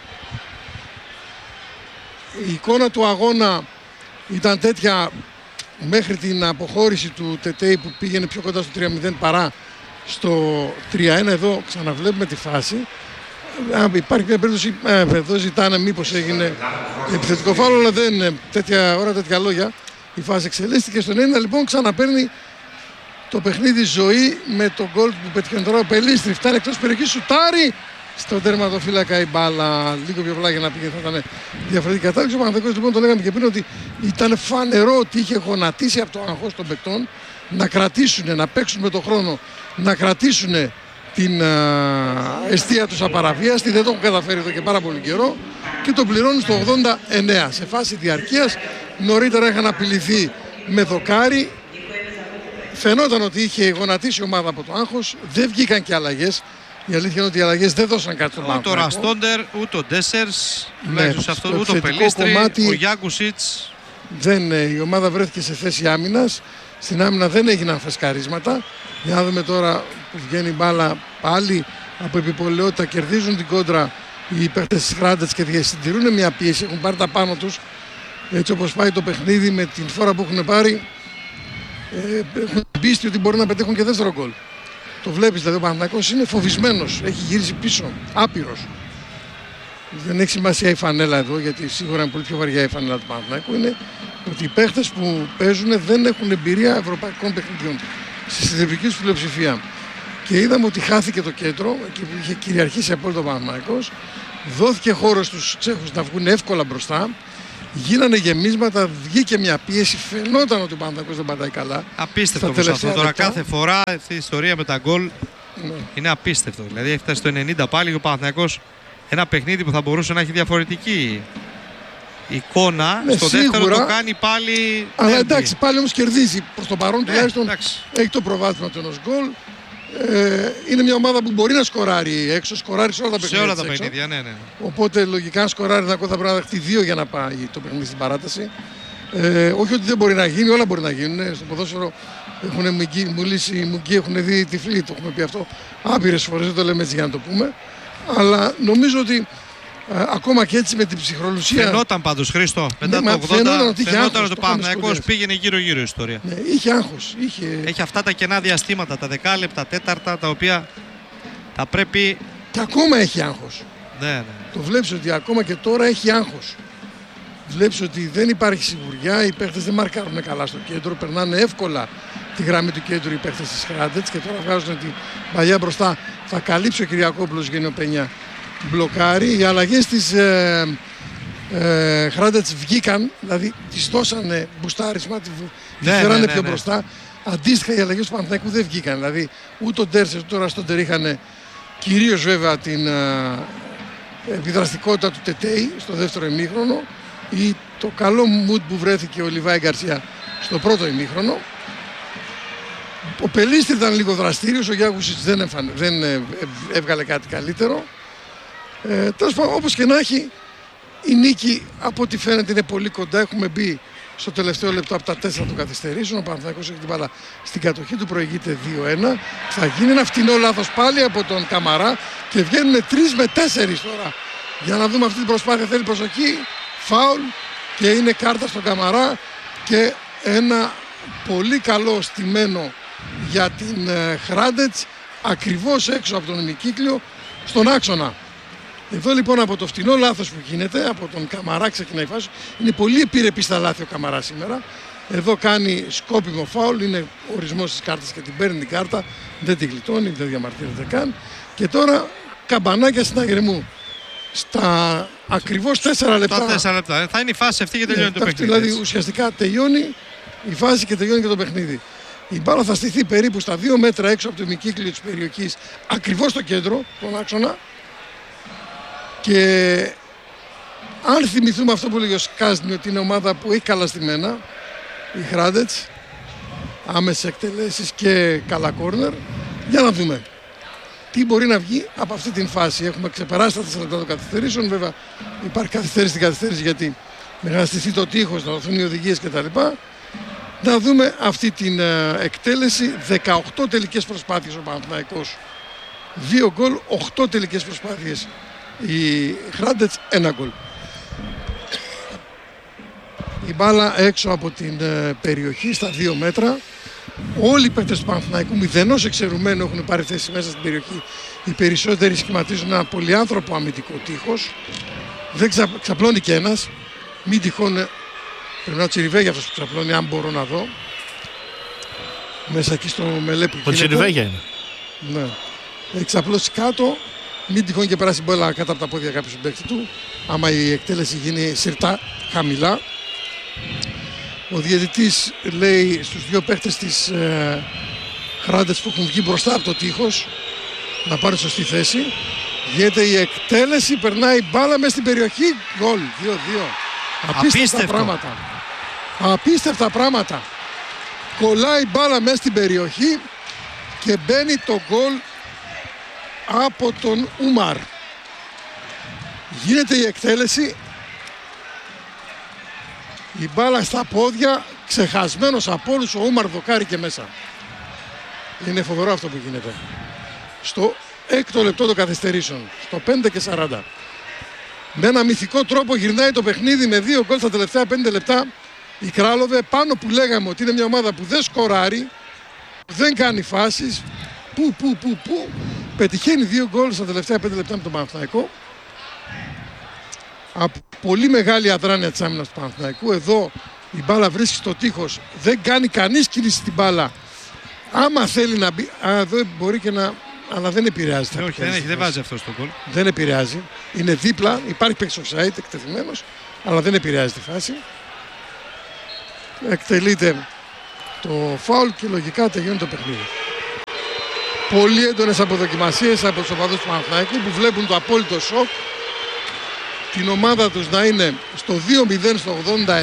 Η εικόνα του αγώνα ήταν τέτοια μέχρι την αποχώρηση του Τετέι που πήγαινε πιο κοντά στο 3-0 παρά στο 3-1. Εδώ ξαναβλέπουμε τη φάση. Υπάρχει μια περίπτωση, εδώ ζητάνε μήπως έγινε επιθετικό φάουλ, αλλά δεν είναι τέτοια ώρα, τέτοια λόγια. Η φάση εξελίσσεται και στο 90 λοιπόν ξαναπαίρνει το παιχνίδι ζωή με το γκολ που πετυχαίνει τώρα ο Πελίστρη. Φτάνει εκτός περιοχής, σουτάρει στον τερματοφύλακα η μπάλα. Λίγο πιο πολλά για να πήγε, θα ήταν διαφορετική κατάληξη. Ο Παναθηναϊκός λοιπόν το λέγαμε και πριν ότι ήταν φανερό ότι είχε γονατίσει από το αγχώς των παικτών να κρατήσουν, να παίξουν με τον χρόνο, να κρατήσουν την εστία τους απαραβίαστη, δεν το έχουν καταφέρει εδώ και πάρα πολύ καιρό και το πληρώνουν στο 89 σε φάση διαρκείας. Νωρίτερα είχαν απειληθεί με δοκάρι, φαινόταν ότι είχε γονατίσει η ομάδα από το άγχος, δεν βγήκαν και αλλαγές. Η αλήθεια είναι ότι οι αλλαγές δεν δώσαν κάτι στον Παναθηναϊκό. Ούτε ο Ραστόντερ, ούτε ο Ντέσσερς, Ναι, ούτε ο Πελίστρη, κομμάτι, ο Γιάκουσιτς. η ομάδα βρέθηκε σε θέση άμυνας. Στην άμυνα δεν έγιναν φρεσκαρίσματα. Για να δούμε τώρα που βγαίνει η μπάλα πάλι από επιπολαιότητα. Κερδίζουν την κόντρα οι παίκτες της Hrádec και διασυντηρούν μια πίεση. Έχουν πάρει τα πάνω τους. Έτσι όπως πάει το παιχνίδι με την φόρα που έχουν πάρει, έχουν πίστη ότι μπορεί να πετύχουν και δεύτερο γκολ. Το βλέπεις, δηλαδή ο Παναθηναϊκός είναι φοβισμένος. Έχει γυρίσει πίσω, άπειρος. Δεν έχει σημασία η φανέλα εδώ, γιατί σίγουρα είναι πολύ πιο βαριά η φανέλα του Παναθηναϊκού. Είναι ότι οι παίχτες που παίζουν δεν έχουν εμπειρία ευρωπαϊκών παιχνιδιών στη συντριπτική τους πλειοψηφία. Και είδαμε ότι χάθηκε το κέντρο, εκεί που είχε κυριαρχήσει απόλυτα ο Παναθηναϊκός. Δόθηκε χώρος στους Τσέχους να βγουν εύκολα μπροστά. Γίνανε γεμίσματα, βγήκε μια πίεση. Φαινόταν ότι ο Παναθηναϊκός δεν πατάει καλά. Απίστευτο όμως αυτό. Τώρα κάθε φορά αυτή η ιστορία με τα γκολ είναι απίστευτο. Δηλαδή έχει φτάσει στο 90 πάλι και ο Παναθηναϊκός, ένα παιχνίδι που θα μπορούσε να έχει διαφορετική εικόνα, στο σίγουρα, δεύτερο το κάνει πάλι. Αλλά εντάξει, πάλι όμως κερδίζει. Προς το παρόν τουλάχιστον εντάξει. Έχει το προβάδισμα του ενός γκολ. Είναι μια ομάδα που μπορεί να σκοράρει έξω, σκοράρει σε όλα τα παιχνίδια. Σε όλα τα παιχνίδια, ναι. Οπότε λογικά αν σκοράρει θα πρέπει να δεχτεί 2 για να πάει το παιχνίδι στην παράταση. Όχι ότι δεν μπορεί να γίνει, όλα μπορεί να γίνουν. Στο ποδόσφαιρο έχουν μουγκί, έχουν δει τυφλοί, το έχουμε πει αυτό άπειρες φορές, δεν το λέμε έτσι για να το πούμε. Αλλά νομίζω ότι ακόμα και έτσι με την ψυχρολουσία. Φαινόταν πάντως, Χρήστο, μετά το 80, φαινόταν ότι ο Παναθηναϊκός πήγαινε γύρω-γύρω η ιστορία. Ναι, είχε άγχος. Έχει αυτά τα κενά διαστήματα, τα δεκάλεπτα, τέταρτα, τα οποία θα πρέπει. Και ακόμα έχει άγχος. Ναι. Το βλέπεις ότι ακόμα και τώρα έχει άγχος. Βλέπεις ότι δεν υπάρχει σιγουριά, οι παίχτες δεν μαρκάρουν καλά στο κέντρο, περνάνε εύκολα τη γραμμή του κέντρου οι παίχτες της Hrádec και τώρα βγάζουν την παλιά μπροστά. Θα καλύψει ο Κυριακόπουλος Γενναίο Πενιά. Μπλοκάρει. Οι αλλαγές της Hrádec βγήκαν, δηλαδή τις δώσανε μπουστάρισμα, τη φέρανε πιο μπροστά. Αντίστοιχα οι αλλαγές του Παναθηναϊκού δεν βγήκαν. Δηλαδή ούτε ο Ντέρσερ ούτε ο Ραστόντερ είχαν κυρίως βέβαια την επιδραστικότητα του Τετέι στο δεύτερο ημίχρονο ή το καλό mood που βρέθηκε ο Λιβάη Γκαρσία στο πρώτο ημίχρονο. Ο Πελίστρη ήταν λίγο δραστήριος, ο Γιάκουσιτς δεν έβγαλε κάτι καλύτερο. Τέλος πάντων, όπως και να έχει, η νίκη από ό,τι φαίνεται είναι πολύ κοντά. Έχουμε μπει στο τελευταίο λεπτό από τα 4 των καθυστερήσεων. Ο Παναθηναϊκός έχει την μπάλα στην κατοχή του, προηγείται 2-1. Θα γίνει ένα φτηνό λάθος πάλι από τον Καμαρά και βγαίνουν 3 με 4 τώρα. Για να δούμε αυτή την προσπάθεια, θέλει προσοχή. Φάουλ και είναι κάρτα στον Καμαρά και ένα πολύ καλό στημένο για την Hrádec ακριβώς έξω από τον ημικύκλιο στον άξονα. Εδώ λοιπόν από το φτηνό λάθος που γίνεται, από τον Καμαρά ξεκινάει η φάση. Είναι πολύ επιρρεπή στα λάθη ο Καμαρά σήμερα. Εδώ κάνει σκόπιμο φάουλ, είναι ορισμός της κάρτας και την παίρνει την κάρτα. Δεν την γλιτώνει, δεν διαμαρτύρεται καν. Και τώρα καμπανάκια συναγερμού. Στα ακριβώς 4 λεπτά. Στα 4 λεπτά. Θα είναι η φάση αυτή και τελειώνει το παιχνίδι. Δηλαδή ουσιαστικά τελειώνει η φάση και τελειώνει και το παιχνίδι. Η μπάλα θα στηθεί περίπου στα 2 μέτρα έξω από το ημικύκλιο της περιοχής, ακριβώς στο κέντρο, τον άξονα. Και αν θυμηθούμε αυτό που λέγει ο Σκάσνη, ότι είναι ομάδα που έχει καλά στημένα, η Hrádec, άμεσες εκτελέσεις και καλά κόρνερ, για να δούμε τι μπορεί να βγει από αυτή την φάση. Έχουμε ξεπεράσει τα 4 λεπτά των καθυστερήσεων, βέβαια υπάρχει καθυστέρηση στην καθυστέρηση γιατί μέχρι να στηθεί το τείχος, να δοθούν οι οδηγίες κτλ. Να δούμε αυτή την εκτέλεση. 18 τελικές προσπάθειες ο Παναθηναϊκός, 2 γκολ, 8 τελικές προσπάθειες η Hrádec, 1 γκολ. Η μπάλα έξω από την περιοχή στα 2 μέτρα. Όλοι οι παίκτες του Παναθηναϊκού μηδενός εξαιρουμένου έχουν πάρει θέση μέσα στην περιοχή. Οι περισσότεροι σχηματίζουν ένα πολυάνθρωπο αμυντικό τείχος. Δεν ξαπλώνει και ένας. Μην τυχόν, πρέπει να Τσιριβέγια αυτός που ξαπλώνει, αν μπορώ να δω. Μέσα εκεί στο μελέ που γίνεται. Ο Τσιριβέγια είναι. Ναι. Έχει ξαπλώσει κάτω. Μην τυχόν και περάσει μπόλα κάτω από τα πόδια κάποιου συμπαίκτη του. Άμα η εκτέλεση γίνει συρτά, χαμηλά. Ο διαιτητής λέει στους 2 παίχτες της Hrádec που έχουν βγει μπροστά από το τείχος να πάρει σωστή θέση. Γίνεται η εκτέλεση, περνάει η μπάλα μέσα στην περιοχή. Γκολ, 2-2. Απίστευτα πράγματα. Απίστευτα πράγματα. Κολλάει η μπάλα μέσα στην περιοχή και μπαίνει το γκολ από τον Ουμάρ. Γίνεται η εκτέλεση. Η μπάλα στα πόδια, ξεχασμένος από όλους, ο Ουμάρ δοκάρει και μέσα. Είναι φοβερό αυτό που γίνεται. Στο 6ο λεπτό των καθυστερήσεων, στο 5:40. Με ένα μυθικό τρόπο γυρνάει το παιχνίδι με 2 γκολ στα τελευταία 5 λεπτά. Η Κράλοβε, πάνω που λέγαμε ότι είναι μια ομάδα που δεν σκοράρει, που δεν κάνει φάσεις, που πετυχαίνει 2 γκολ στα τελευταία 5 λεπτά με τον Παναθηναϊκό. Από πολύ μεγάλη αδράνεια της άμυνας του Παναθηναϊκού. Εδώ η μπάλα βρίσκει στο τείχος, δεν κάνει κανείς κίνηση στην μπάλα. Άμα θέλει να μπει, εδώ μπορεί και να... Αλλά δεν επηρεάζει. Όχι, δεν βάζει αυτό στο γκολ. Δεν επηρεάζει. Είναι δίπλα, υπάρχει παίκτης offside εκτεθειμένος, αλλά δεν επηρεάζει τη φάση. Εκτελείται το φάουλ και λογικά τελειώνει το παιχνίδι. Πολύ έντονες αποδοκιμασίες από τους οπαδούς του Παναθηναϊκού που βλέπουν το απόλυτο σοκ. Την ομάδα τους να είναι στο 2-0 στο 89.